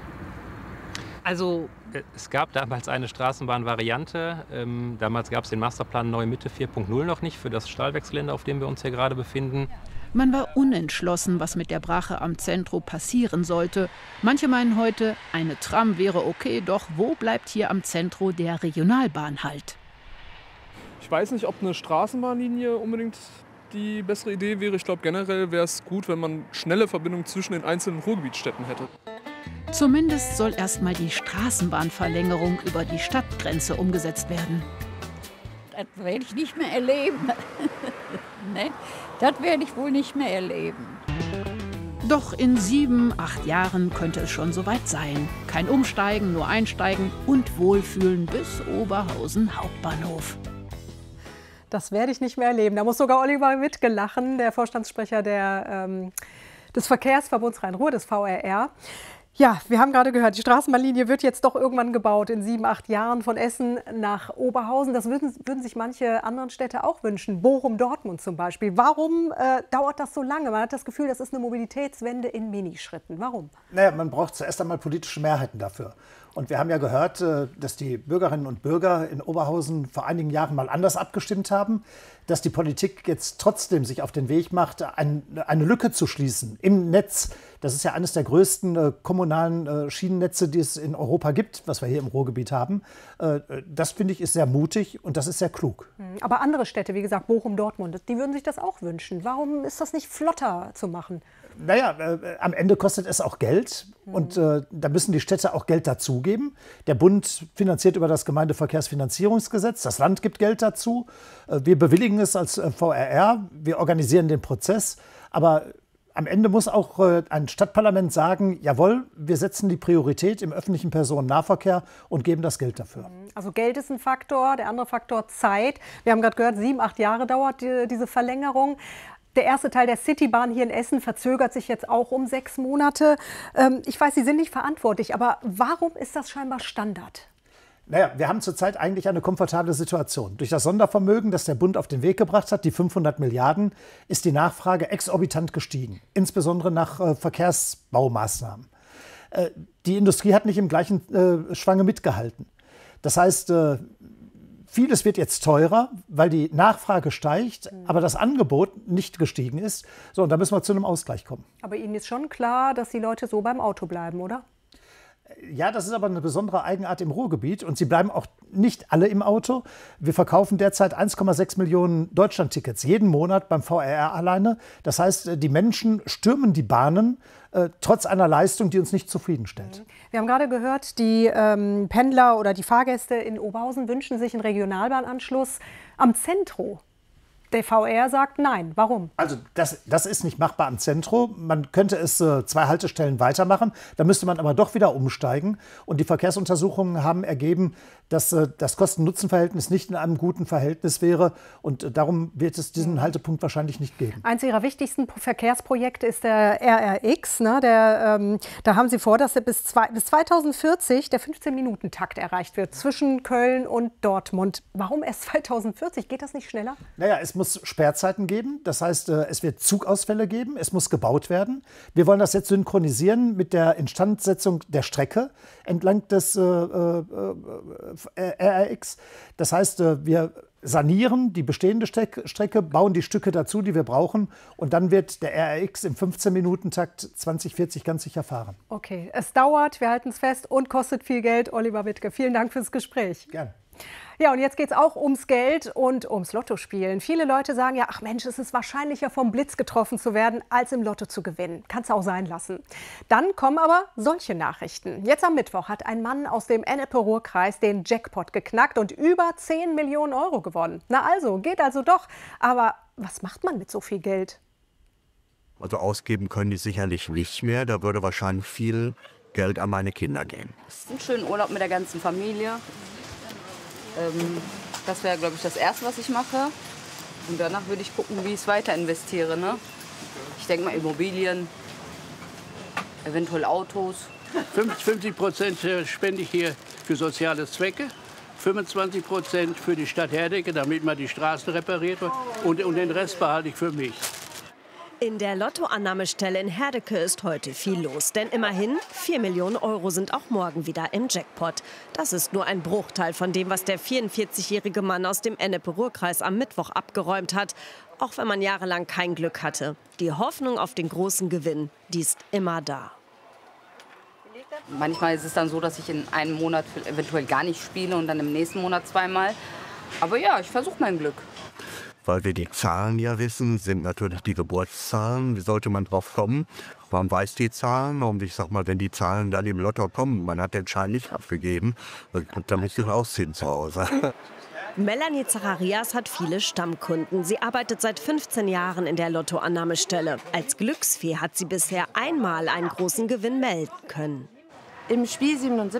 Also es gab damals eine Straßenbahnvariante. Damals gab es den Masterplan Neue Mitte 4.0 noch nicht für das Stahlwerksgelände, auf dem wir uns hier gerade befinden. Man war unentschlossen, was mit der Brache am Zentrum passieren sollte. Manche meinen heute, eine Tram wäre okay, doch wo bleibt hier am Zentrum der Regionalbahnhalt? Ich weiß nicht, ob eine Straßenbahnlinie unbedingt die bessere Idee wäre. Ich glaube, generell wäre es gut, wenn man schnelle Verbindungen zwischen den einzelnen Ruhrgebietsstädten hätte. Zumindest soll erstmal die Straßenbahnverlängerung über die Stadtgrenze umgesetzt werden. Das werde ich nicht mehr erleben. Ne? Das werde ich wohl nicht mehr erleben. Doch in 7, 8 Jahren könnte es schon soweit sein. Kein Umsteigen, nur Einsteigen und Wohlfühlen bis Oberhausen Hauptbahnhof. Das werde ich nicht mehr erleben. Da muss sogar Oliver Wittke lachen, der Vorstandssprecher des Verkehrsverbunds Rhein-Ruhr, des VRR. Ja, wir haben gerade gehört, die Straßenbahnlinie wird jetzt doch irgendwann gebaut in 7, 8 Jahren von Essen nach Oberhausen. Das würden sich manche anderen Städte auch wünschen. Bochum, Dortmund zum Beispiel. Warum dauert das so lange? Man hat das Gefühl, das ist eine Mobilitätswende in Minischritten. Warum? Naja, man braucht zuerst einmal politische Mehrheiten dafür. Und wir haben ja gehört, dass die Bürgerinnen und Bürger in Oberhausen vor einigen Jahren mal anders abgestimmt haben, dass die Politik jetzt trotzdem sich auf den Weg macht, eine Lücke zu schließen im Netz. Das ist ja eines der größten kommunalen Schienennetze, die es in Europa gibt, was wir hier im Ruhrgebiet haben. Das finde ich ist sehr mutig und das ist sehr klug. Aber andere Städte, wie gesagt, Bochum, Dortmund, die würden sich das auch wünschen. Warum ist das nicht flotter zu machen? Naja, am Ende kostet es auch Geld und da müssen die Städte auch Geld dazugeben. Der Bund finanziert über das Gemeindeverkehrsfinanzierungsgesetz, das Land gibt Geld dazu. Wir bewilligen es als VRR, wir organisieren den Prozess, aber am Ende muss auch ein Stadtparlament sagen, jawohl, wir setzen die Priorität im öffentlichen Personennahverkehr und geben das Geld dafür. Also Geld ist ein Faktor, der andere Faktor Zeit. Wir haben gerade gehört, 7, 8 Jahre dauert diese Verlängerung. Der erste Teil der Citybahn hier in Essen verzögert sich jetzt auch um 6 Monate. Ich weiß, Sie sind nicht verantwortlich, aber warum ist das scheinbar Standard? Naja, wir haben zurzeit eigentlich eine komfortable Situation. Durch das Sondervermögen, das der Bund auf den Weg gebracht hat, die 500 Milliarden, ist die Nachfrage exorbitant gestiegen, insbesondere nach Verkehrsbaumaßnahmen. Die Industrie hat nicht im gleichen Schwange mitgehalten. Das heißt, Vieles wird jetzt teurer, weil die Nachfrage steigt, aber das Angebot nicht gestiegen ist. So, und da müssen wir zu einem Ausgleich kommen. Aber Ihnen ist schon klar, dass die Leute so beim Auto bleiben, oder? Ja, das ist aber eine besondere Eigenart im Ruhrgebiet und sie bleiben auch nicht alle im Auto. Wir verkaufen derzeit 1,6 Millionen Deutschland-Tickets jeden Monat beim VRR alleine. Das heißt, die Menschen stürmen die Bahnen trotz einer Leistung, die uns nicht zufriedenstellt. Wir haben gerade gehört, die Pendler oder die Fahrgäste in Oberhausen wünschen sich einen Regionalbahnanschluss am Zentrum. Der VR sagt nein. Warum? Also das ist nicht machbar am Zentrum. Man könnte es 2 Haltestellen weitermachen. Da müsste man aber doch wieder umsteigen. Und die Verkehrsuntersuchungen haben ergeben, dass das Kosten-Nutzen-Verhältnis nicht in einem guten Verhältnis wäre. Und darum wird es diesen Haltepunkt wahrscheinlich nicht geben. Eines Ihrer wichtigsten Verkehrsprojekte ist der RRX. Ne? Da haben Sie vor, dass bis 2040 der 15-Minuten-Takt erreicht wird zwischen Köln und Dortmund. Warum erst 2040? Geht das nicht schneller? Naja, es muss Sperrzeiten geben. Das heißt, es wird Zugausfälle geben. Es muss gebaut werden. Wir wollen das jetzt synchronisieren mit der Instandsetzung der Strecke entlang des RRX. Das heißt, wir sanieren die bestehende Strecke, bauen die Stücke dazu, die wir brauchen. Und dann wird der RRX im 15-Minuten-Takt 2040 ganz sicher fahren. Okay, es dauert, wir halten es fest und kostet viel Geld. Oliver Wittke, vielen Dank fürs Gespräch. Gerne. Ja, und jetzt geht es auch ums Geld und ums Lottospielen. Viele Leute sagen ja, ach Mensch, es ist wahrscheinlicher vom Blitz getroffen zu werden, als im Lotto zu gewinnen. Kannst du auch sein lassen. Dann kommen aber solche Nachrichten. Jetzt am Mittwoch hat ein Mann aus dem Ennepe-Ruhr-Kreis den Jackpot geknackt und über 10 Millionen Euro gewonnen. Na also, geht also doch. Aber was macht man mit so viel Geld? Also ausgeben können die sicherlich nicht mehr. Da würde wahrscheinlich viel Geld an meine Kinder gehen. Das ist ein schöner Urlaub mit der ganzen Familie. Das wäre, glaube ich, das Erste, was ich mache. Und danach würde ich gucken, wie ich es weiter investiere. Ne? Ich denke mal Immobilien, eventuell Autos. 50% spende ich hier für soziale Zwecke, 25% für die Stadt Herdecke, damit man die Straßen repariert und den Rest behalte ich für mich. In der Lottoannahmestelle in Herdecke ist heute viel los. Denn immerhin 4 Millionen Euro sind auch morgen wieder im Jackpot. Das ist nur ein Bruchteil von dem, was der 44-jährige Mann aus dem Ennepe-Ruhr-Kreis am Mittwoch abgeräumt hat. Auch wenn man jahrelang kein Glück hatte. Die Hoffnung auf den großen Gewinn, die ist immer da. Manchmal ist es dann so, dass ich in einem Monat eventuell gar nicht spiele und dann im nächsten Monat zweimal. Aber ja, ich versuche mein Glück. Weil wir die Zahlen ja wissen, sind natürlich die Geburtszahlen. Wie sollte man drauf kommen? Man weiß die Zahlen und ich sag mal, wenn die Zahlen dann im Lotto kommen, man hat den Schein nicht abgegeben, dann muss ich ausziehen zu Hause. Melanie Zacharias hat viele Stammkunden. Sie arbeitet seit 15 Jahren in der Lottoannahmestelle. Als Glücksfee hat sie bisher einmal einen großen Gewinn melden können. Im Spiel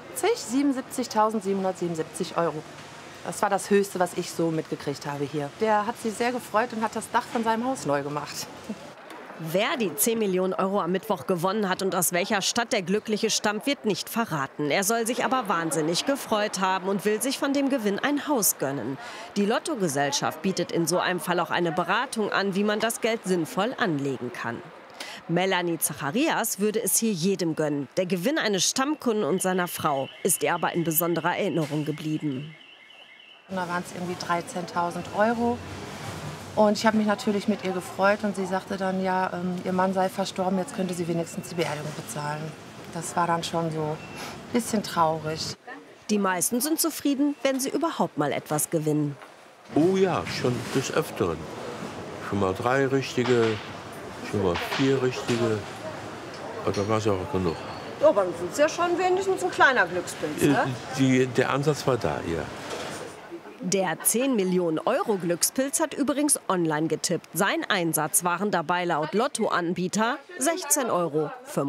77.777 Euro. Das war das Höchste, was ich so mitgekriegt habe hier. Der hat sich sehr gefreut und hat das Dach von seinem Haus neu gemacht. Wer die 10 Millionen Euro am Mittwoch gewonnen hat und aus welcher Stadt der Glückliche stammt, wird nicht verraten. Er soll sich aber wahnsinnig gefreut haben und will sich von dem Gewinn ein Haus gönnen. Die Lottogesellschaft bietet in so einem Fall auch eine Beratung an, wie man das Geld sinnvoll anlegen kann. Melanie Zacharias würde es hier jedem gönnen. Der Gewinn eines Stammkunden und seiner Frau ist ihr aber in besonderer Erinnerung geblieben. Und da waren es irgendwie 13.000 Euro. Und ich habe mich natürlich mit ihr gefreut. Und sie sagte dann, ja, ihr Mann sei verstorben, jetzt könnte sie wenigstens die Beerdigung bezahlen. Das war dann schon so ein bisschen traurig. Die meisten sind zufrieden, wenn sie überhaupt mal etwas gewinnen. Oh ja, schon des Öfteren. Schon mal 3 richtige, schon mal 4 richtige. Und da war es ja auch genug. Ja, aber das ist ja schon wenigstens ein kleiner Glückspilz, ne? Der Ansatz war da, ja. Der 10 Millionen Euro Glückspilz hat übrigens online getippt. Sein Einsatz waren dabei laut Lottoanbieter 16,85 Euro.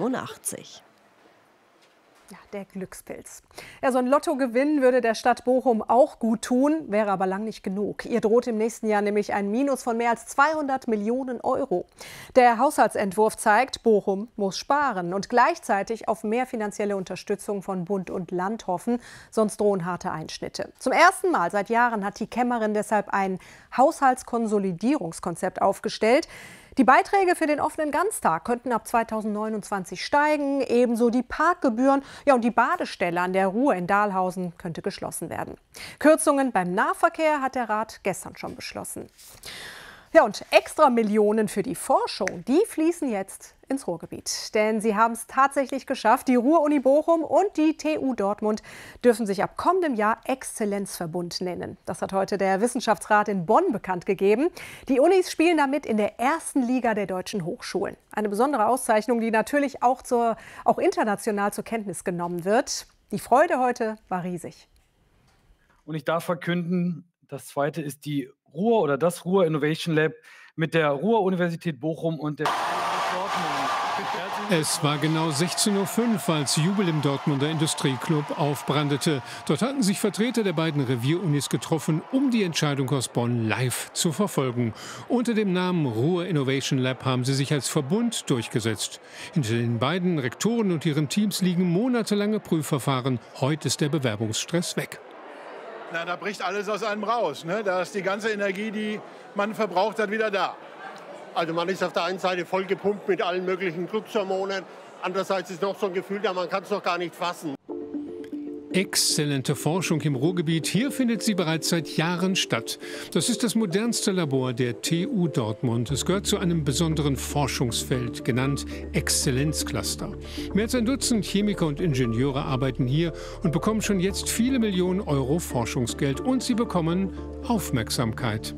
Ja, der Glückspilz. Ja, so ein Lottogewinn würde der Stadt Bochum auch gut tun, wäre aber lang nicht genug. Ihr droht im nächsten Jahr nämlich ein Minus von mehr als 200 Millionen Euro. Der Haushaltsentwurf zeigt, Bochum muss sparen und gleichzeitig auf mehr finanzielle Unterstützung von Bund und Land hoffen, sonst drohen harte Einschnitte. Zum ersten Mal seit Jahren hat die Kämmerin deshalb ein Haushaltskonsolidierungskonzept aufgestellt. Die Beiträge für den offenen Ganztag könnten ab 2029 steigen, ebenso die Parkgebühren. Ja, und die Badestelle an der Ruhr in Dahlhausen könnte geschlossen werden. Kürzungen beim Nahverkehr hat der Rat gestern schon beschlossen. Ja, und extra Millionen für die Forschung, die fließen jetzt ins Ruhrgebiet. Denn sie haben es tatsächlich geschafft. Die Ruhr-Uni Bochum und die TU Dortmund dürfen sich ab kommendem Jahr Exzellenzverbund nennen. Das hat heute der Wissenschaftsrat in Bonn bekannt gegeben. Die Unis spielen damit in der ersten Liga der deutschen Hochschulen. Eine besondere Auszeichnung, die natürlich auch international zur Kenntnis genommen wird. Die Freude heute war riesig. Und ich darf verkünden, das zweite ist die Ruhr oder das Ruhr Innovation Lab mit der Ruhr-Universität Bochum und der Dortmund. Es war genau 16:05 Uhr, als Jubel im Dortmunder Industrieclub aufbrandete. Dort hatten sich Vertreter der beiden Revier-Unis getroffen, um die Entscheidung aus Bonn live zu verfolgen. Unter dem Namen Ruhr Innovation Lab haben sie sich als Verbund durchgesetzt. Hinter den beiden Rektoren und ihren Teams liegen monatelange Prüfverfahren. Heute ist der Bewerbungsstress weg. Na, da bricht alles aus einem raus. Ne? Da ist die ganze Energie, die man verbraucht hat, wieder da. Also man ist auf der einen Seite voll gepumpt mit allen möglichen Glückshormonen. Andererseits ist noch so ein Gefühl da, man kann es noch gar nicht fassen. Exzellente Forschung im Ruhrgebiet. Hier findet sie bereits seit Jahren statt. Das ist das modernste Labor der TU Dortmund. Es gehört zu einem besonderen Forschungsfeld, genannt Exzellenzcluster. Mehr als ein Dutzend Chemiker und Ingenieure arbeiten hier und bekommen schon jetzt viele Millionen Euro Forschungsgeld. Und sie bekommen Aufmerksamkeit.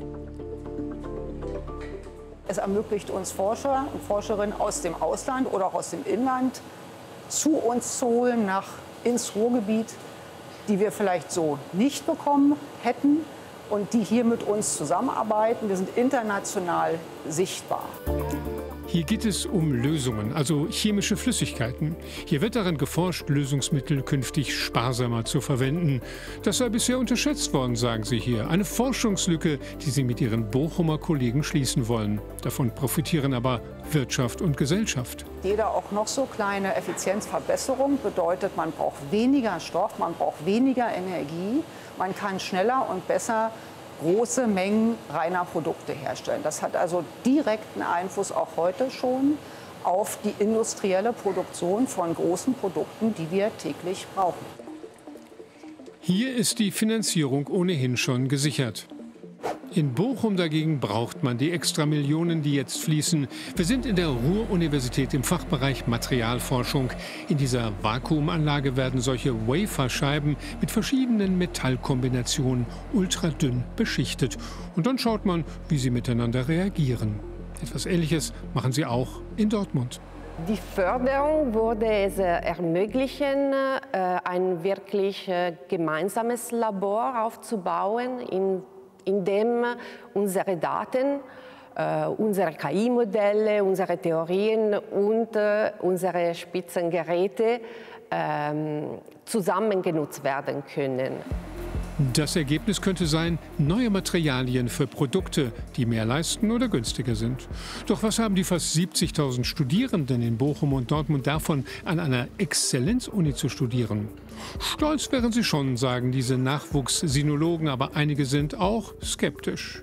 Es ermöglicht uns Forscher und Forscherinnen aus dem Ausland oder auch aus dem Inland zu uns zu holen, ins Ruhrgebiet, die wir vielleicht so nicht bekommen hätten und die hier mit uns zusammenarbeiten. Wir sind international sichtbar. Hier geht es um Lösungen, also chemische Flüssigkeiten. Hier wird daran geforscht, Lösungsmittel künftig sparsamer zu verwenden. Das sei bisher unterschätzt worden, sagen sie hier. Eine Forschungslücke, die sie mit ihren Bochumer Kollegen schließen wollen. Davon profitieren aber Wirtschaft und Gesellschaft. Jede auch noch so kleine Effizienzverbesserung bedeutet, man braucht weniger Stoff, man braucht weniger Energie, man kann schneller und besser große Mengen reiner Produkte herstellen. Das hat also direkten Einfluss auch heute schon auf die industrielle Produktion von großen Produkten, die wir täglich brauchen. Hier ist die Finanzierung ohnehin schon gesichert. In Bochum dagegen braucht man die extra Millionen, die jetzt fließen. Wir sind in der Ruhr-Universität im Fachbereich Materialforschung. In dieser Vakuumanlage werden solche Waferscheiben mit verschiedenen Metallkombinationen ultradünn beschichtet. Und dann schaut man, wie sie miteinander reagieren. Etwas Ähnliches machen sie auch in Dortmund. Die Förderung würde es ermöglichen, ein wirklich gemeinsames Labor aufzubauen, in dem unsere Daten, unsere KI-Modelle, unsere Theorien und unsere Spitzengeräte zusammen genutzt werden können. Das Ergebnis könnte sein, neue Materialien für Produkte, die mehr leisten oder günstiger sind. Doch was haben die fast 70.000 Studierenden in Bochum und Dortmund davon, an einer Exzellenzuni zu studieren? Stolz wären sie schon, sagen diese Nachwuchssinologen, aber einige sind auch skeptisch.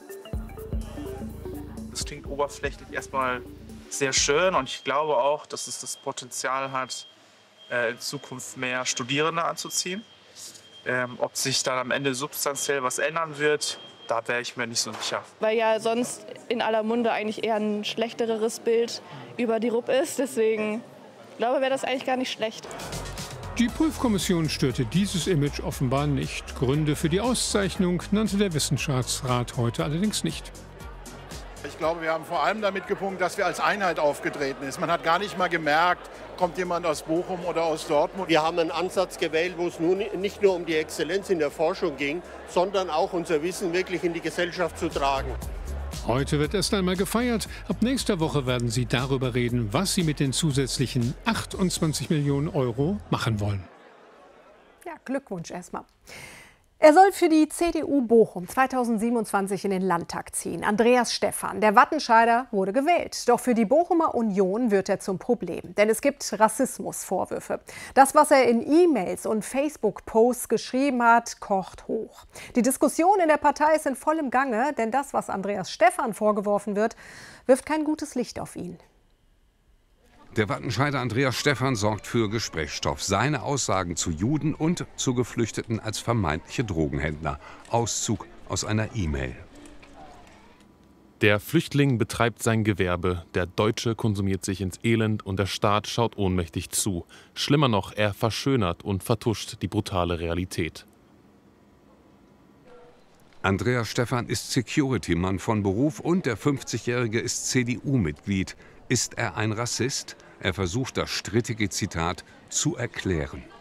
Das klingt oberflächlich erstmal sehr schön und ich glaube auch, dass es das Potenzial hat, in Zukunft mehr Studierende anzuziehen. Ob sich dann am Ende substanziell was ändern wird, da wäre ich mir nicht so sicher. Weil ja sonst in aller Munde eigentlich eher ein schlechteres Bild über die RUB ist. Deswegen glaube ich, wäre das eigentlich gar nicht schlecht. Die Prüfkommission störte dieses Image offenbar nicht. Gründe für die Auszeichnung nannte der Wissenschaftsrat heute allerdings nicht. Ich glaube, wir haben vor allem damit gepunktet, dass wir als Einheit aufgetreten sind. Man hat gar nicht mal gemerkt, kommt jemand aus Bochum oder aus Dortmund. Wir haben einen Ansatz gewählt, wo es nun nicht nur um die Exzellenz in der Forschung ging, sondern auch unser Wissen wirklich in die Gesellschaft zu tragen. Heute wird erst einmal gefeiert. Ab nächster Woche werden sie darüber reden, was sie mit den zusätzlichen 28 Millionen Euro machen wollen. Ja, Glückwunsch erstmal. Er soll für die CDU Bochum 2027 in den Landtag ziehen. Andreas Stephan, der Wattenscheider, wurde gewählt. Doch für die Bochumer Union wird er zum Problem. Denn es gibt Rassismusvorwürfe. Das, was er in E-Mails und Facebook-Posts geschrieben hat, kocht hoch. Die Diskussion in der Partei ist in vollem Gange, denn das, was Andreas Stephan vorgeworfen wird, wirft kein gutes Licht auf ihn. Der Wattenscheider Andreas Stephan sorgt für Gesprächsstoff. Seine Aussagen zu Juden und zu Geflüchteten als vermeintliche Drogenhändler. Auszug aus einer E-Mail. Der Flüchtling betreibt sein Gewerbe, der Deutsche konsumiert sich ins Elend und der Staat schaut ohnmächtig zu. Schlimmer noch, er verschönert und vertuscht die brutale Realität. Andreas Stephan ist Security-Mann von Beruf und der 50-Jährige ist CDU-Mitglied. Ist er ein Rassist? Er versucht, das strittige Zitat zu erklären.